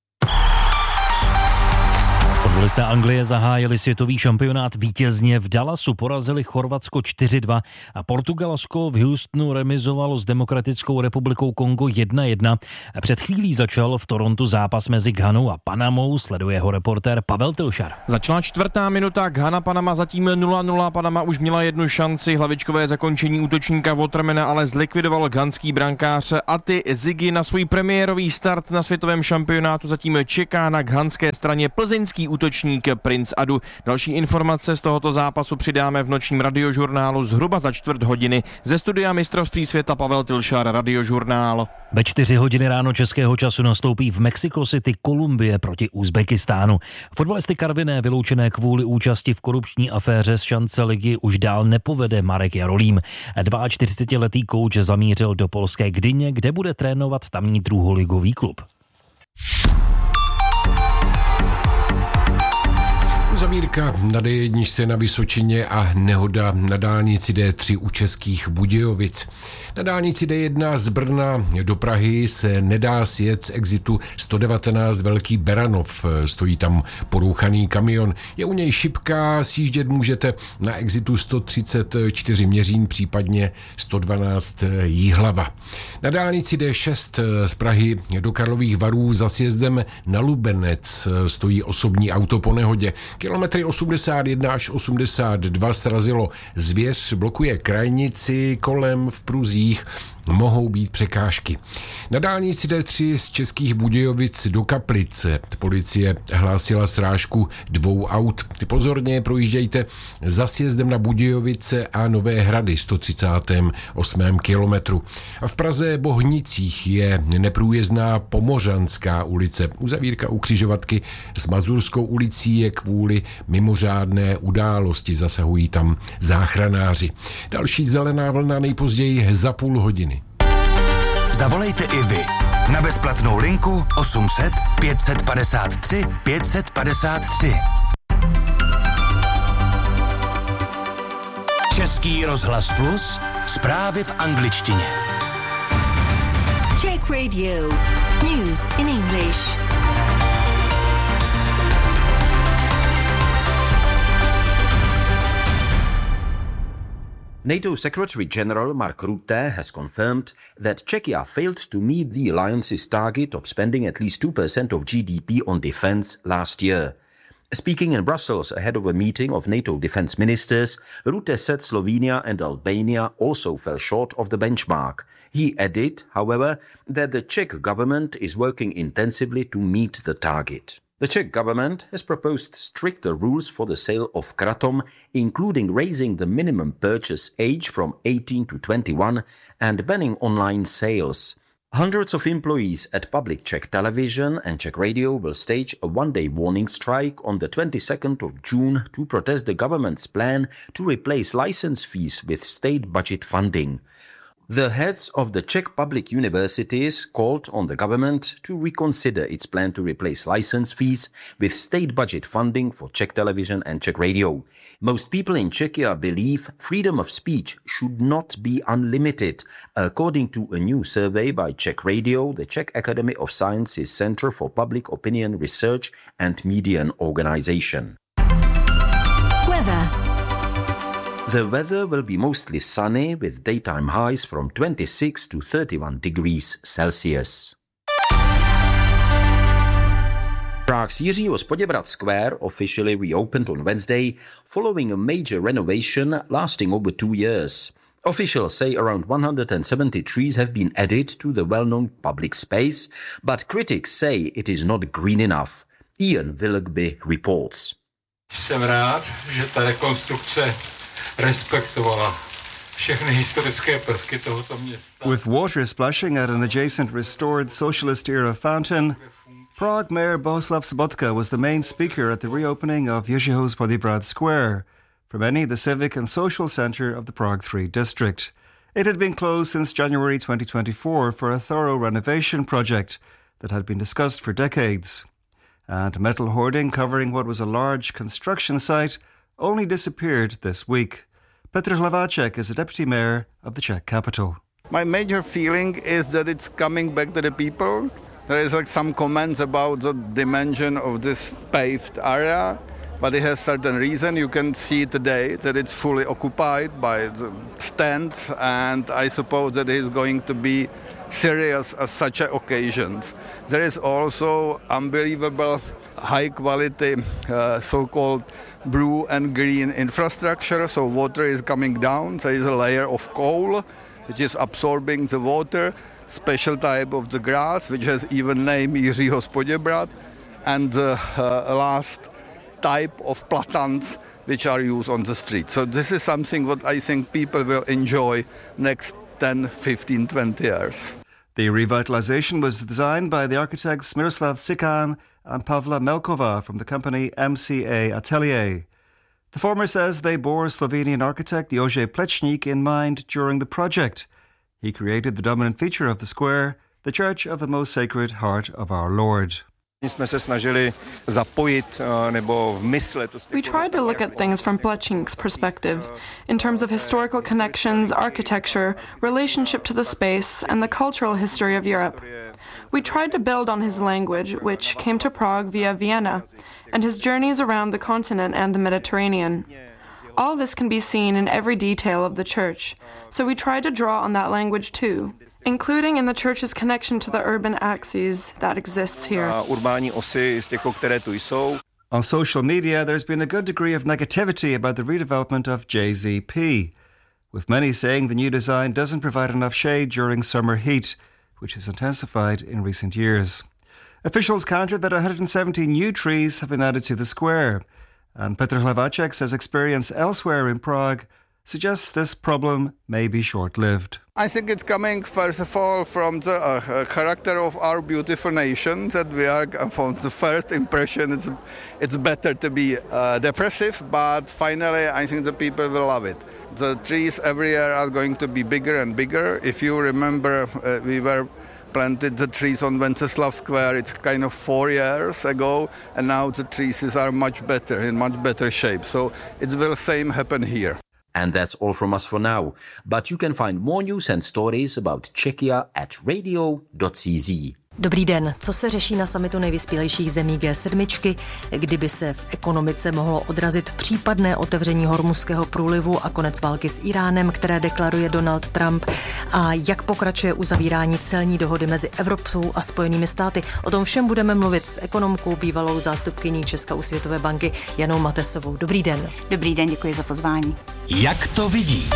Fotbalisté Anglie zahájili světový šampionát vítězně, v Dallasu porazili Chorvatsko čtyři dva a Portugalsko v Houstonu remizovalo s Demokratickou republikou Kongo jedna jedna. Před chvílí začal v Torontu zápas mezi Ghanou a Panamou, sleduje ho reportér Pavel Tilšar. Začala čtvrtá minuta, Ghana Panama zatím nula nula, Panama už měla jednu šanci, hlavičkové zakončení útočníka Watermana ale zlikvidoval ghanský brankář Ati Ziggy. Na svůj premiérový start na světovém šampionátu zatím čeká na ghanské straně plzeňský útočník Prince Adu. Další informace z tohoto zápasu přidáme v nočním radiožurnálu zhruba za čtvrt hodiny. Ze studia mistrovství světa Pavel Tilšar, Radiožurnál. Ve čtyři hodiny ráno českého času nastoupí v Mexico City Kolumbie proti Uzbekistánu. Fotbalisty Karviné vyloučené kvůli účasti v korupční aféře z šance ligy už dál nepovede Marek Jarolím. čtyřicetiletý kouč zamířil do polské Gdyně, kde bude trénovat tamní druholigový klub. Zavírka na dé jedna na Vysočině a nehoda na dálnici dé tři u Českých Budějovic. Na dálnici dé jedna z Brna do Prahy se nedá sjet z exitu sto devatenáct Velký Beranov. Stojí tam porouchaný kamion. Je u něj šipka, sjíždět můžete na exitu sto třicet čtyři Měřín, případně sto dvanáct Jihlava. Na dálnici dé šest z Prahy do Karlových Varů za sjezdem na Lubenec stojí osobní auto po nehodě. Kilometry osmdesát jedna až osmdesát dva srazilo zvěř, blokuje krajnici, kolem v pruzích mohou být překážky. Na dálnici dé tři z Českých Budějovic do Kaplice policie hlásila srážku dvou aut. Pozorně projíždějte za sjezdem na Budějovice a Nové Hrady sto třicátém osmém kilometru. A v Praze Bohnicích je neprůjezdná Pomořanská ulice. Uzavírka u křižovatky s Mazurskou ulicí je kvůli mimořádné události. Zasahují tam záchranáři. Další zelená vlna nejpozději za půl hodiny. Zavolejte i vy na bezplatnou linku osm set pět set padesát tři pět set padesát tři. Český rozhlas Plus, zprávy v angličtině. Czech Radio. News in English. NATO Secretary-General Mark Rutte has confirmed that Czechia failed to meet the alliance's target of spending at least two percent of G D P on defense last year. Speaking in Brussels ahead of a meeting of NATO defense ministers, Rutte said Slovenia and Albania also fell short of the benchmark. He added, however, that the Czech government is working intensively to meet the target. The Czech government has proposed stricter rules for the sale of kratom, including raising the minimum purchase age from eighteen to twenty-one and banning online sales. Hundreds of employees at public Czech television and Czech radio will stage a one-day warning strike on the twenty-second of June to protest the government's plan to replace license fees with state budget funding. The heads of the Czech public universities called on the government to reconsider its plan to replace license fees with state budget funding for Czech television and Czech radio. Most people in Czechia believe freedom of speech should not be unlimited, according to a new survey by Czech Radio, the Czech Academy of Sciences Center for Public Opinion Research and Median Organization. Weather. The weather will be mostly sunny with daytime highs from twenty-six to thirty-one degrees Celsius. Prague's Jiřího Poděbrad Square officially reopened on Wednesday following a major renovation lasting over two years. Officials say around one hundred seventy trees have been added to the well-known public space, but critics say it is not green enough. Ian Willoughby reports. Jsem rád, že ta rekonstrukce respektovala všechny historické prvky tohoto města. With water splashing at an adjacent restored socialist-era fountain, Prague Mayor Bohuslav Sobotka was the main speaker at the reopening of Jiřího Poděbrad Square, for many the civic and social centre of the Prague three district. It had been closed since January twenty twenty-four for a thorough renovation project, that had been discussed for decades. And metal hoarding covering what was a large construction site only disappeared this week. Petr Hlaváček is the deputy mayor of the Czech capital. My major feeling is that it's coming back to the people. There is like some comments about the dimension of this paved area, but it has certain reason. You can see today that it's fully occupied by the stands, and I suppose that it is going to be serious as such occasions. There is also unbelievable high quality uh, so-called blue and green infrastructure, so water is coming down. There is a layer of coal which is absorbing the water, special type of the grass which has even name Jiřího z Poděbrad, and the uh, last type of platans which are used on the street. So this is something what I think people will enjoy next ten, fifteen, twenty years. The revitalization was designed by the architects Miroslav Cikan and Pavla Melkova from the company M C A Atelier. The former says they bore Slovenian architect Jože Plečnik in mind during the project. He created the dominant feature of the square, the Church of the Most Sacred Heart of Our Lord. We tried to look at things from Plečnik's perspective, in terms of historical connections, architecture, relationship to the space, and the cultural history of Europe. We tried to build on his language, which came to Prague via Vienna, and his journeys around the continent and the Mediterranean. All this can be seen in every detail of the church, so we tried to draw on that language too, including in the church's connection to the urban axes that exists here. On social media, there's been a good degree of negativity about the redevelopment of J Z P, with many saying the new design doesn't provide enough shade during summer heat, which has intensified in recent years. Officials countered that one hundred seventy new trees have been added to the square, and Petr Hlaváček says experience elsewhere in Prague suggests this problem may be short-lived. I think it's coming, first of all, from the uh, character of our beautiful nation, that we are, from the first impression, it's, it's better to be uh, depressive, but finally I think the people will love it. The trees every year are going to be bigger and bigger. If you remember, uh, we were planted the trees on Wenceslav Square, it's kind of four years ago, and now the trees are much better, in much better shape. So it will same happen here. And that's all from us for now. But you can find more news and stories about Czechia at radio dot c z. Dobrý den. Co se řeší na summitu nejvyspělejších zemí G sedm? Kdyby se v ekonomice mohlo odrazit případné otevření Hormuzského průlivu a konec války s Iránem, které deklaruje Donald Trump, a jak pokračuje uzavírání celní dohody mezi Evropou a Spojenými státy. O tom všem budeme mluvit s ekonomkou, bývalou zástupkyní Česka u Světové banky Janou Matesovou. Dobrý den. Dobrý den, děkuji za pozvání. Jak to vidí?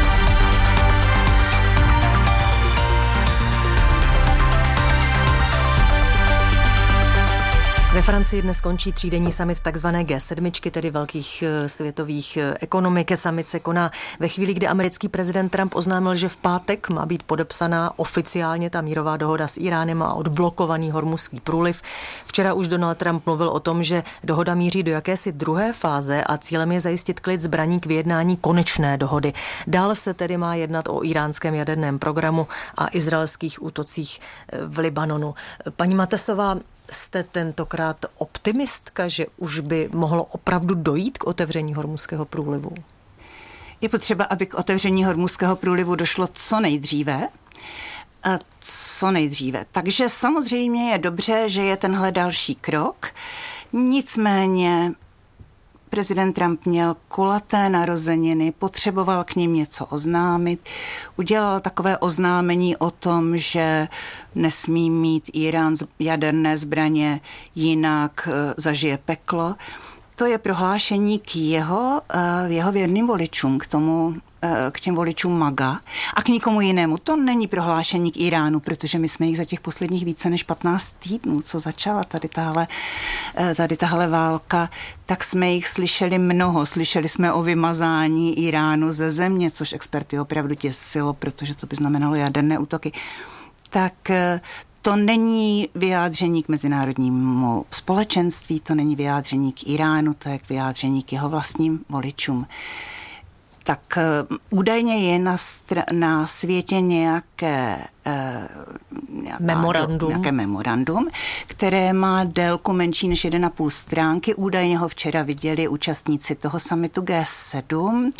Ve Francii dnes končí třídenní summit takzvané G sedm, tedy velkých světových ekonomik. Summit se koná ve chvíli, kdy americký prezident Trump oznámil, že v pátek má být podepsaná oficiálně ta mírová dohoda s Iránem a odblokovaný Hormuzský průliv. Včera už Donald Trump mluvil o tom, že dohoda míří do jakési druhé fáze a cílem je zajistit klid zbraní k vyjednání konečné dohody. Dál se tedy má jednat o iránském jaderném programu a izraelských útocích v Libanonu. Paní Matesová, jste tentokrát optimistka, že už by mohlo opravdu dojít k otevření Hormuzského průlivu? Je potřeba, aby k otevření Hormuzského průlivu došlo co nejdříve. A co nejdříve. Takže samozřejmě je dobře, že je tenhle další krok. Nicméně prezident Trump měl kulaté narozeniny, potřeboval k nim něco oznámit. Udělal takové oznámení o tom, že nesmí mít Irán jaderné zbraně, jinak zažije peklo. To je prohlášení k jeho, jeho věrným voličům, k tomu, k těm voličům MAGA a k nikomu jinému. To není prohlášení k Iránu, protože my jsme jich za těch posledních více než patnáct týdnů, co začala tady tahle, tady tahle válka, tak jsme jich slyšeli mnoho. Slyšeli jsme o vymazání Iránu ze země, což experty opravdu děsilo, protože to by znamenalo jaderné útoky. Tak to není vyjádření k mezinárodnímu společenství, to není vyjádření k Iránu, to je k vyjádření k jeho vlastním voličům. tak údajně je na, str- na světě nějaké, eh, memorandum. nějaké memorandum, které má délku menší než jedna a půl stránky. Údajně ho včera viděli účastníci toho summitu G sedm.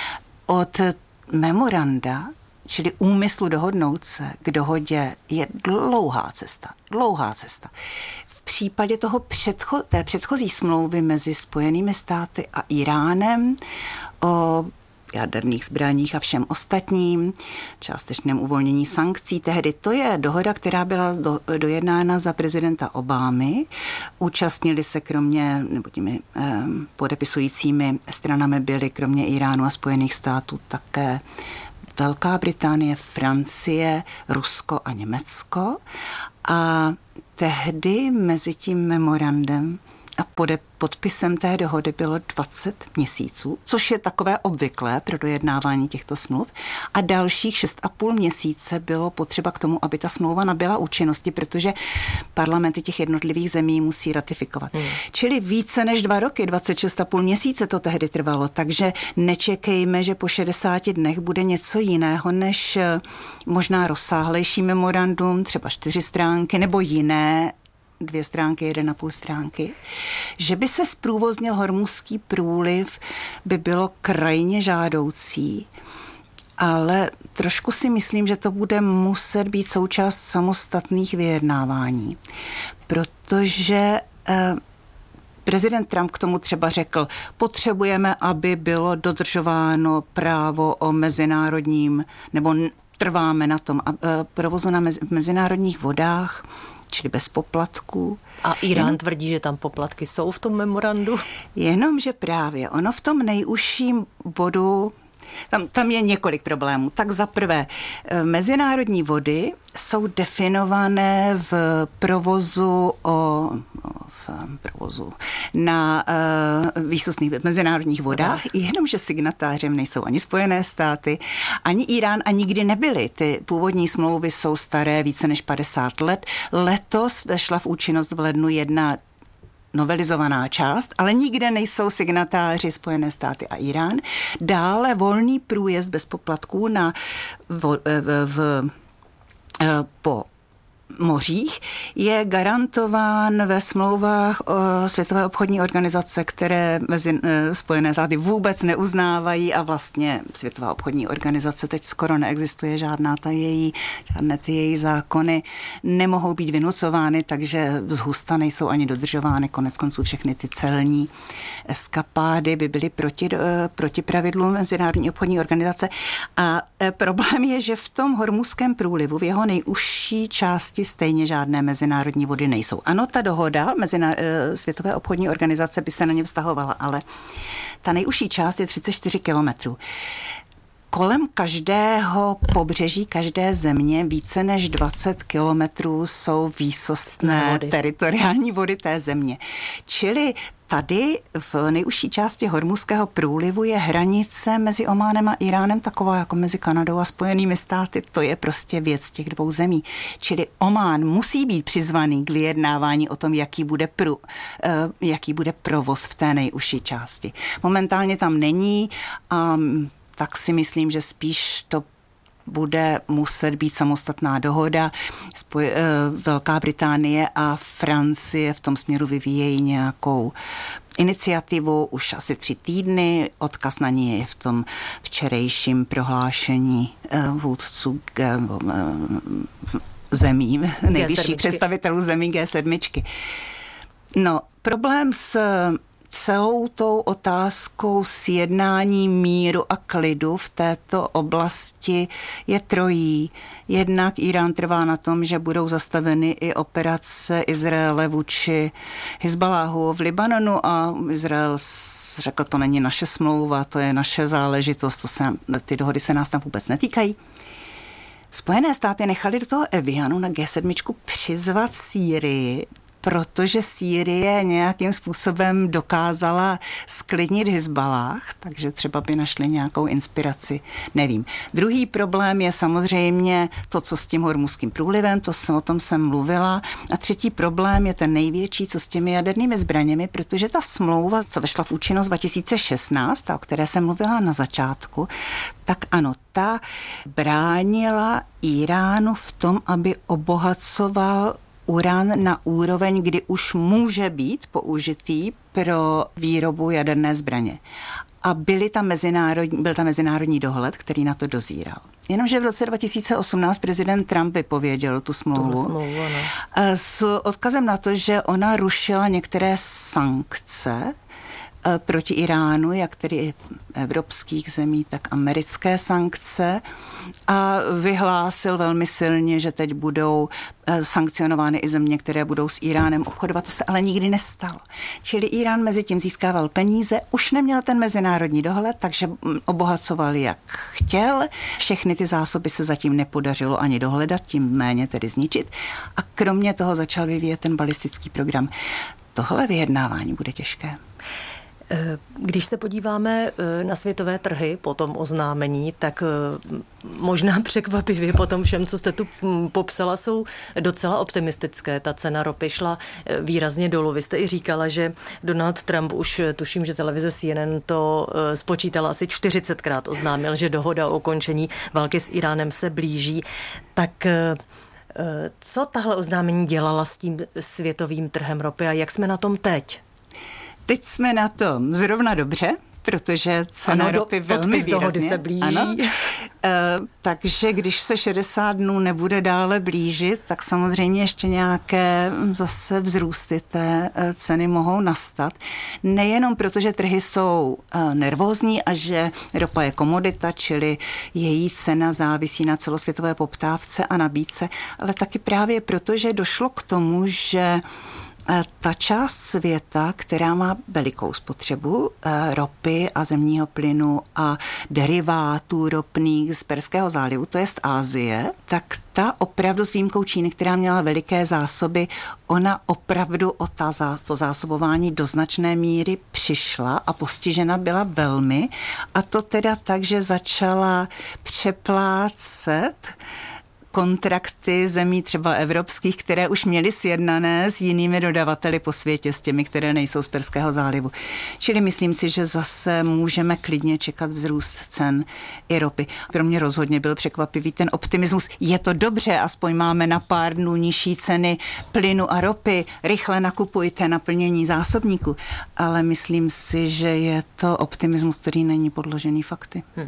Od memoranda, čili úmyslu dohodnout se k dohodě, je dlouhá cesta. Dlouhá cesta. V případě toho předcho- té předchozí smlouvy mezi Spojenými státy a Iránem o jaderných zbraních a všem ostatním, částečném uvolnění sankcí. Tehdy to je dohoda, která byla do, dojednána za prezidenta Obamy. Účastnili se kromě, nebo těmi eh, podepisujícími stranami byly kromě Iránu a Spojených států také Velká Británie, Francie, Rusko a Německo. A tehdy mezi tím memorandem a pode, podpisem té dohody bylo dvacet měsíců, což je takové obvyklé pro dojednávání těchto smluv. A dalších šest a půl měsíce bylo potřeba k tomu, aby ta smlouva nabyla účinnosti, protože parlamenty těch jednotlivých zemí musí ratifikovat. Hmm. Čili více než dva roky, dvacet šest a půl měsíce to tehdy trvalo, takže nečekejme, že po šedesáti dnech bude něco jiného než možná rozsáhlejší memorandum, třeba čtyři stránky nebo jiné, dvě stránky, jeden a půl stránky. Že by se zprůvoznil Hormuzský průliv, by bylo krajně žádoucí, ale trošku si myslím, že to bude muset být součást samostatných vyjednávání, protože eh, prezident Trump k tomu třeba řekl, potřebujeme, aby bylo dodržováno právo o mezinárodním, nebo trváme na tom, a, eh, provozu na mez, v mezinárodních vodách, čili bez poplatků. A Irán Jen... tvrdí, že tam poplatky jsou v tom memorandu? Jenomže právě ono v tom nejužším bodu, tam, tam je několik problémů. Tak za prvé, mezinárodní vody jsou definované v provozu o, v provozu na uh, výsostných mezinárodních vodách, jenomže signatářem nejsou ani Spojené státy, ani Irán a nikdy nebyly. Ty původní smlouvy jsou staré více než padesát let. Letos vešla v účinnost v lednu jedna novelizovaná část, ale nikde nejsou signatáři Spojené státy a Irán. Dále volný průjezd bez poplatků na v, v, v, po mořích je garantován ve smlouvách o Světové obchodní organizace, které mezi Spojené státy vůbec neuznávají a vlastně Světová obchodní organizace teď skoro neexistuje, žádná ta její, žádné ty její zákony nemohou být vynucovány, takže zhusta nejsou ani dodržovány. Konec konců všechny ty celní eskapády by byly proti, proti pravidlům Mezinárodní obchodní organizace. A problém je, že v tom Hormuzském průlivu, v jeho nejužší části stejně žádné mezinárodní vody nejsou. Ano, ta dohoda Meziná... Světové obchodní organizace by se na ně vztahovala, ale ta nejužší část je třicet čtyři kilometrů. Kolem každého pobřeží, každé země více než dvacet kilometrů jsou výsostné vody. Teritoriální vody té země. Čili tady v nejužší části Hormuzského průlivu je hranice mezi Ománem a Iránem taková jako mezi Kanadou a Spojenými státy. To je prostě věc těch dvou zemí. Čili Omán musí být přizvaný k vyjednávání o tom, jaký bude, prů, jaký bude provoz v té nejužší části. Momentálně tam není a tak si myslím, že spíš to bude muset být samostatná dohoda. Spoj- Velká Británie a Francie v tom směru vyvíjejí nějakou iniciativu už asi tři týdny. Odkaz na ní je v tom včerejším prohlášení vůdců zemí, nejvyšších představitelů zemí G sedm. No, problém s celou tou otázkou sjednání míru a klidu v této oblasti je trojí. Jednak Irán trvá na tom, že budou zastaveny i operace Izraele vůči Hizbaláhu v Libanonu a Izrael řekl, to není naše smlouva, to je naše záležitost, to se, ty dohody se nás tam vůbec netýkají. Spojené státy nechali do toho Evianu na G sedm přizvat Sýrii protože Sýrie nějakým způsobem dokázala sklidnit Hizbalách, takže třeba by našli nějakou inspiraci, nevím. Druhý problém je samozřejmě to, co s tím Hormuzským průlivem, to jsem, o tom jsem mluvila. A třetí problém je ten největší, co s těmi jadernými zbraněmi, protože ta smlouva, co vešla v účinnost dva tisíce šestnáct, o které jsem mluvila na začátku, tak ano, ta bránila Iránu v tom, aby obohacoval uran na úroveň, kdy už může být použitý pro výrobu jaderné zbraně. A byly tam mezinárodní, byl tam mezinárodní dohled, který na to dozíral. Jenomže v roce dva tisíce osmnáct prezident Trump vypověděl tu smlouvu, smlouvu s odkazem na to, že ona rušila některé sankce proti Iránu, jak tedy evropských zemí, tak americké sankce, a vyhlásil velmi silně, že teď budou sankcionovány i země, které budou s Iránem obchodovat. To se ale nikdy nestalo. Čili Irán mezi tím získával peníze, už neměl ten mezinárodní dohled, takže obohacoval, jak chtěl. Všechny ty zásoby se zatím nepodařilo ani dohledat, tím méně tedy zničit. A kromě toho začal vyvíjet ten balistický program. Tohle vyjednávání bude těžké. Když se podíváme na světové trhy po tom oznámení, tak možná překvapivě po tom všem, co jste tu popsala, jsou docela optimistické. Ta cena ropy šla výrazně dolů. Vy jste i říkala, že Donald Trump už, tuším, že televize C N N to spočítala, asi čtyřicetkrát oznámil, že dohoda o ukončení války s Iránem se blíží. Tak co tahle oznámení dělala s tím světovým trhem ropy a jak jsme na tom teď? Teď jsme na tom zrovna dobře, protože cena ano, ropy velmi výrazně. Dohody se blíží. Ano. E, takže když se šedesát dnů nebude dále blížit, tak samozřejmě ještě nějaké zase vzrůsty té ceny mohou nastat. Nejenom proto, že trhy jsou nervózní a že ropa je komodita, čili její cena závisí na celosvětové poptávce a nabídce, ale taky právě proto, že došlo k tomu, že ta část světa, která má velikou spotřebu ropy a zemního plynu a derivátů ropných z Perského zálivu, to jest Asie, tak ta opravdu s výjimkou Číny, která měla veliké zásoby, ona opravdu o ta, to zásobování do značné míry přišla a postižena byla velmi. A to teda tak, že začala přeplácet kontrakty zemí třeba evropských, které už měly sjednané s jinými dodavateli po světě, s těmi, které nejsou z Perského zálivu. Čili myslím si, že zase můžeme klidně čekat vzrůst cen i ropy. Pro mě rozhodně byl překvapivý ten optimismus. Je to dobře, aspoň máme na pár dnů nižší ceny plynu a ropy, rychle nakupujte naplnění zásobníku. Ale myslím si, že je to optimismus, který není podložený fakty. Hmm.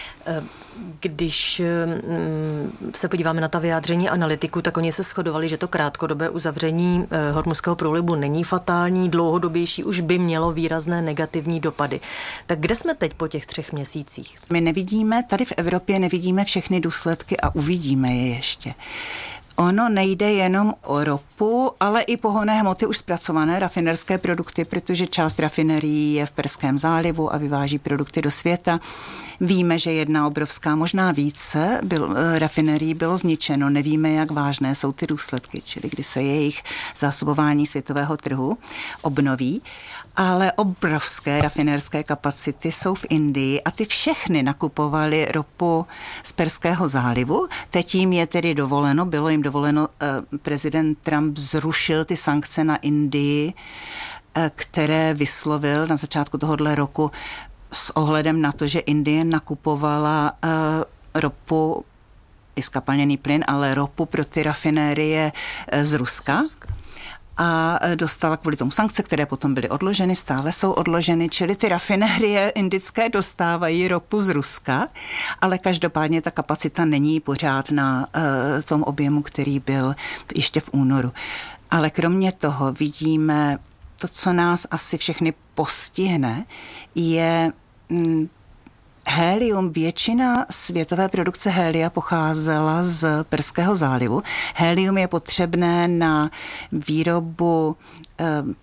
Když se podíváme na ta vyjádření analytiků, tak oni se shodovali, že to krátkodobé uzavření Hormuzského průlivu není fatální, dlouhodobější už by mělo výrazné negativní dopady. Tak kde jsme teď po těch třech měsících? My nevidíme, tady v Evropě nevidíme všechny důsledky a uvidíme je ještě. Ono nejde jenom o ropu, ale i pohonné hmoty už zpracované, rafinerské produkty, protože část rafinerií je v Perském zálivu a vyváží produkty do světa. Víme, že jedna obrovská, možná více byl, rafinerií bylo zničeno. Nevíme, jak vážné jsou ty důsledky, čili kdy se jejich zásobování světového trhu obnoví. Ale obrovské rafinerské kapacity jsou v Indii a ty všechny nakupovaly ropu z Perského zálivu. Teď jim je tedy dovoleno, bylo jim dovoleno, eh, prezident Trump zrušil ty sankce na Indii, eh, které vyslovil na začátku tohohle roku s ohledem na to, že Indie nakupovala eh, ropu, i skapalněný plyn, ale ropu pro ty rafinérie eh, z Ruska. A dostala kvůli tomu sankce, které potom byly odloženy, stále jsou odloženy, čili ty rafinérie indické dostávají ropu z Ruska, ale každopádně ta kapacita není pořád na uh, tom objemu, který byl ještě v únoru. Ale kromě toho vidíme, to, co nás asi všechny postihne, je mm, helium. Většina světové produkce helia pocházela z Perského zálivu. Helium je potřebné na výrobu eh,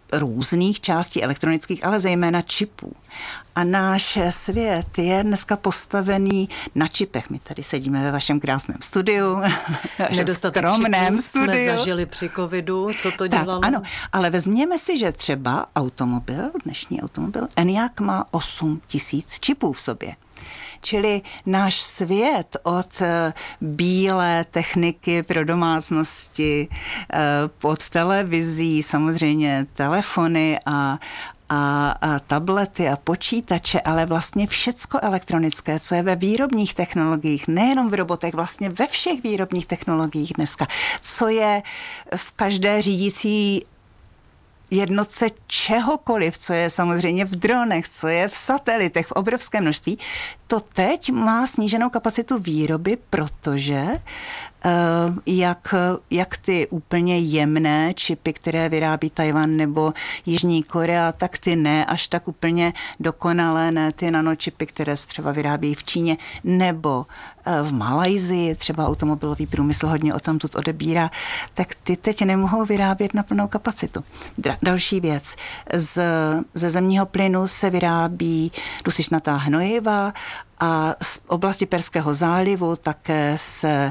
různých částí elektronických, ale zejména čipů. A náš svět je dneska postavený na čipech. My tady sedíme ve vašem krásném studiu, nedostatek čipů jsme zažili při covidu, co to dělalo? Tak, ano, ale vezměme si, že třeba automobil, dnešní automobil, Enyaq má osm tisíc čipů v sobě. Čili náš svět od bílé techniky pro domácnosti, pod televizí, samozřejmě telefony a, a, a tablety a počítače, ale vlastně všecko elektronické, co je ve výrobních technologiích, nejenom v robotech, vlastně ve všech výrobních technologiích dneska, co je v každé řídící jednotce čehokoliv, co je samozřejmě v dronech, co je v satelitech, v obrovském množství, to teď má sníženou kapacitu výroby, protože uh, jak, jak ty úplně jemné čipy, které vyrábí Tajvan nebo Jižní Korea, tak ty ne až tak úplně dokonalé, ne ty nanočipy, které se třeba vyrábí v Číně nebo uh, v Malajsii, třeba automobilový průmysl hodně o tom tu odebírá, tak ty teď nemohou vyrábět na plnou kapacitu. Dra- další věc. Z, ze zemního plynu se vyrábí dusičnatá hnojiva a z oblasti Perského zálivu také se e,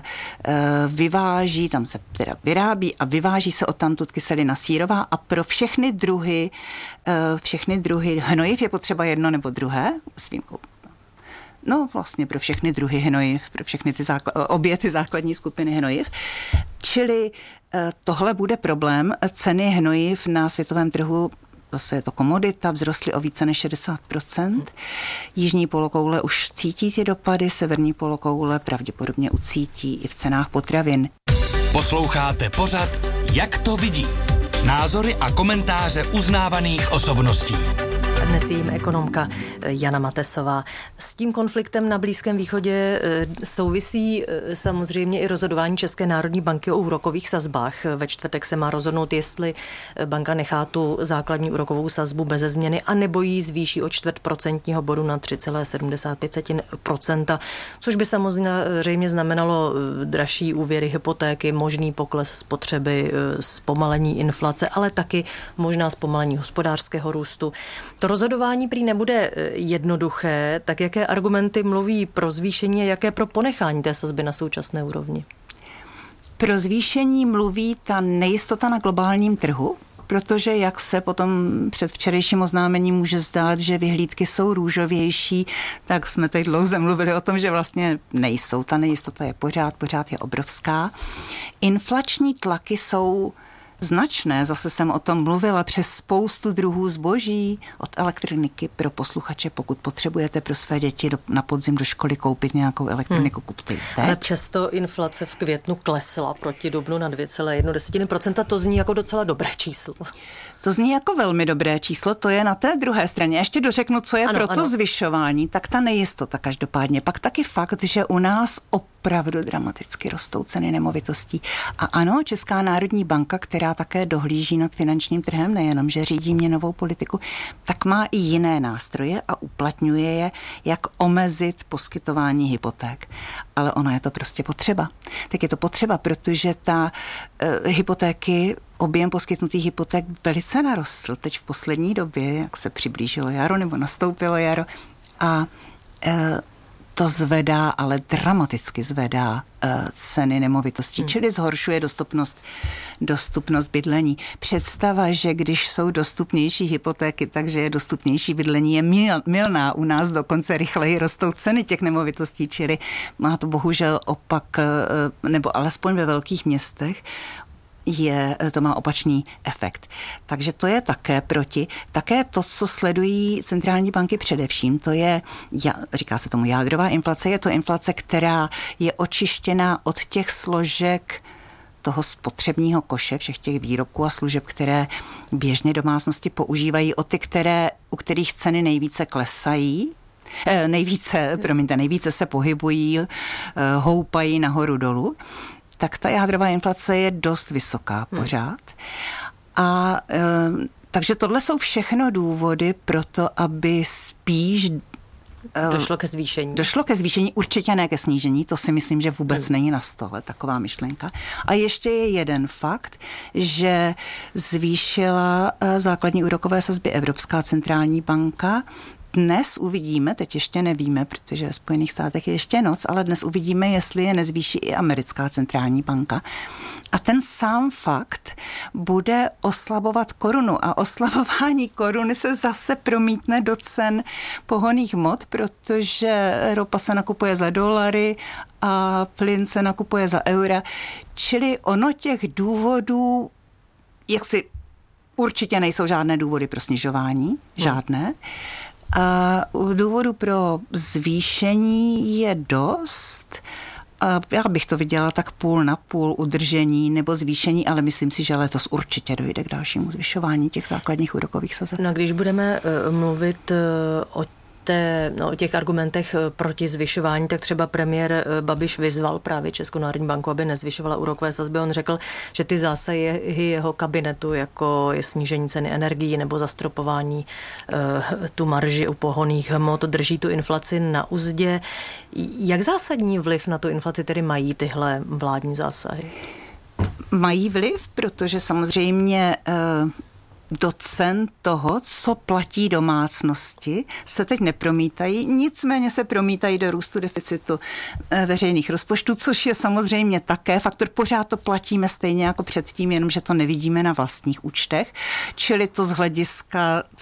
vyváží, tam se teda vyrábí a vyváží se odtamtud kyselina sírová a pro všechny druhy, e, všechny druhy hnojiv je potřeba jedno nebo druhé, s výjimkou. No vlastně pro všechny druhy hnojiv, pro všechny ty zákl- obě ty základní skupiny hnojiv. Čili e, tohle bude problém. Ceny hnojiv na světovém trhu, zase je to komodita, vzrostly o více než šedesát procent. Jižní polokoule už cítí ty dopady, severní polokoule pravděpodobně ucítí i v cenách potravin. Posloucháte pořad Jak to vidí? Názory a komentáře uznávaných osobností. Dnes je jím ekonomka Jana Matesová. S tím konfliktem na Blízkém východě souvisí samozřejmě i rozhodování České národní banky o úrokových sazbách. Ve čtvrtek se má rozhodnout, jestli banka nechá tu základní úrokovou sazbu beze změny a nebo ji zvýší o čtvrt procentního bodu na tři celá sedmdesát pět procenta, což by samozřejmě znamenalo dražší úvěry, hypotéky, možný pokles spotřeby, zpomalení inflace, ale taky možná zpomalení hospodářského růstu. To rozhodování prý nebude jednoduché, tak jaké argumenty mluví pro zvýšení a jaké pro ponechání té sazby na současné úrovni? Pro zvýšení mluví ta nejistota na globálním trhu, protože jak se potom před včerejším oznámením může zdát, že vyhlídky jsou růžovější, tak jsme teď dlouze mluvili o tom, že vlastně nejsou. Ta nejistota je pořád, pořád je obrovská. Inflační tlaky jsou značné, zase jsem o tom mluvila, přes spoustu druhů zboží, od elektroniky pro posluchače, pokud potřebujete pro své děti do, na podzim do školy koupit nějakou elektroniku, hmm. kupte ji teď. Ale často inflace v květnu klesla proti dubnu na dvě celá jedna procenta, to zní jako docela dobré číslo. To zní jako velmi dobré číslo, to je na té druhé straně. Ještě dořeknu, co je ano, pro to ano. zvyšování, tak ta nejistota každopádně. Pak taky fakt, že u nás opravdu dramaticky rostou ceny nemovitostí. A ano, Česká národní banka, která také dohlíží nad finančním trhem, nejenom, že řídí měnovou politiku, tak má i jiné nástroje a uplatňuje je, jak omezit poskytování hypoték. Ale ono je to prostě potřeba. Tak je to potřeba, protože ta uh, hypotéky objem poskytnutých hypoték velice narostl teď v poslední době, jak se přiblížilo jaro nebo nastoupilo jaro a e, to zvedá, ale dramaticky zvedá e, ceny nemovitostí, hmm. čili zhoršuje dostupnost, dostupnost bydlení. Představa, že když jsou dostupnější hypotéky, takže je dostupnější bydlení, je mil, milná. U nás dokonce rychleji rostou ceny těch nemovitostí, čili má to bohužel opak, e, nebo alespoň ve velkých městech, je, to má opačný efekt. Takže to je také proti. Také to, co sledují centrální banky především, to je, říká se tomu jádrová inflace, je to inflace, která je očištěná od těch složek toho spotřebního koše, všech těch výrobků a služeb, které běžně domácnosti používají, o ty, které, u kterých ceny nejvíce klesají, eh, nejvíce, promiňte, nejvíce se pohybují, eh, houpají nahoru dolů, tak ta jádrová inflace je dost vysoká pořád. A e, takže tohle jsou všechno důvody pro to, aby spíš Došlo ke zvýšení? Došlo ke zvýšení, určitě ne ke snížení, to si myslím, že vůbec hmm. není na stole, taková myšlenka. A ještě je jeden fakt, že zvýšila základní úrokové sazby Evropská centrální banka. Dnes uvidíme, teď ještě nevíme, protože ve Spojených státech je ještě noc, ale dnes uvidíme, jestli je nezvýší i americká centrální banka. A ten sám fakt bude oslabovat korunu a oslabování koruny se zase promítne do cen pohonných hmot, protože ropa se nakupuje za dolary a plyn se nakupuje za eura. Čili ono těch důvodů, jak si určitě nejsou žádné důvody pro snižování, žádné. A důvodu pro zvýšení je dost. A já bych to viděla tak půl na půl udržení nebo zvýšení, ale myslím si, že letos určitě dojde k dalšímu zvyšování těch základních úrokových sazeb. No, když budeme uh, mluvit uh, o Té, no, o těch argumentech proti zvyšování, tak třeba premiér Babiš vyzval právě Českou národní banku, aby nezvyšovala úrokové sazby. On řekl, že ty zásahy jeho kabinetu, jako je snížení ceny energií nebo zastropování uh, tu marži u pohonných hmot, drží tu inflaci na uzdě. Jak zásadní vliv na tu inflaci tedy mají tyhle vládní zásahy? Mají vliv, protože samozřejmě uh, do cen toho, co platí domácnosti, se teď nepromítají, nicméně se promítají do růstu deficitu veřejných rozpočtů, což je samozřejmě také faktor. Pořád to platíme stejně jako předtím, jenomže to nevidíme na vlastních účtech, čili to z hlediska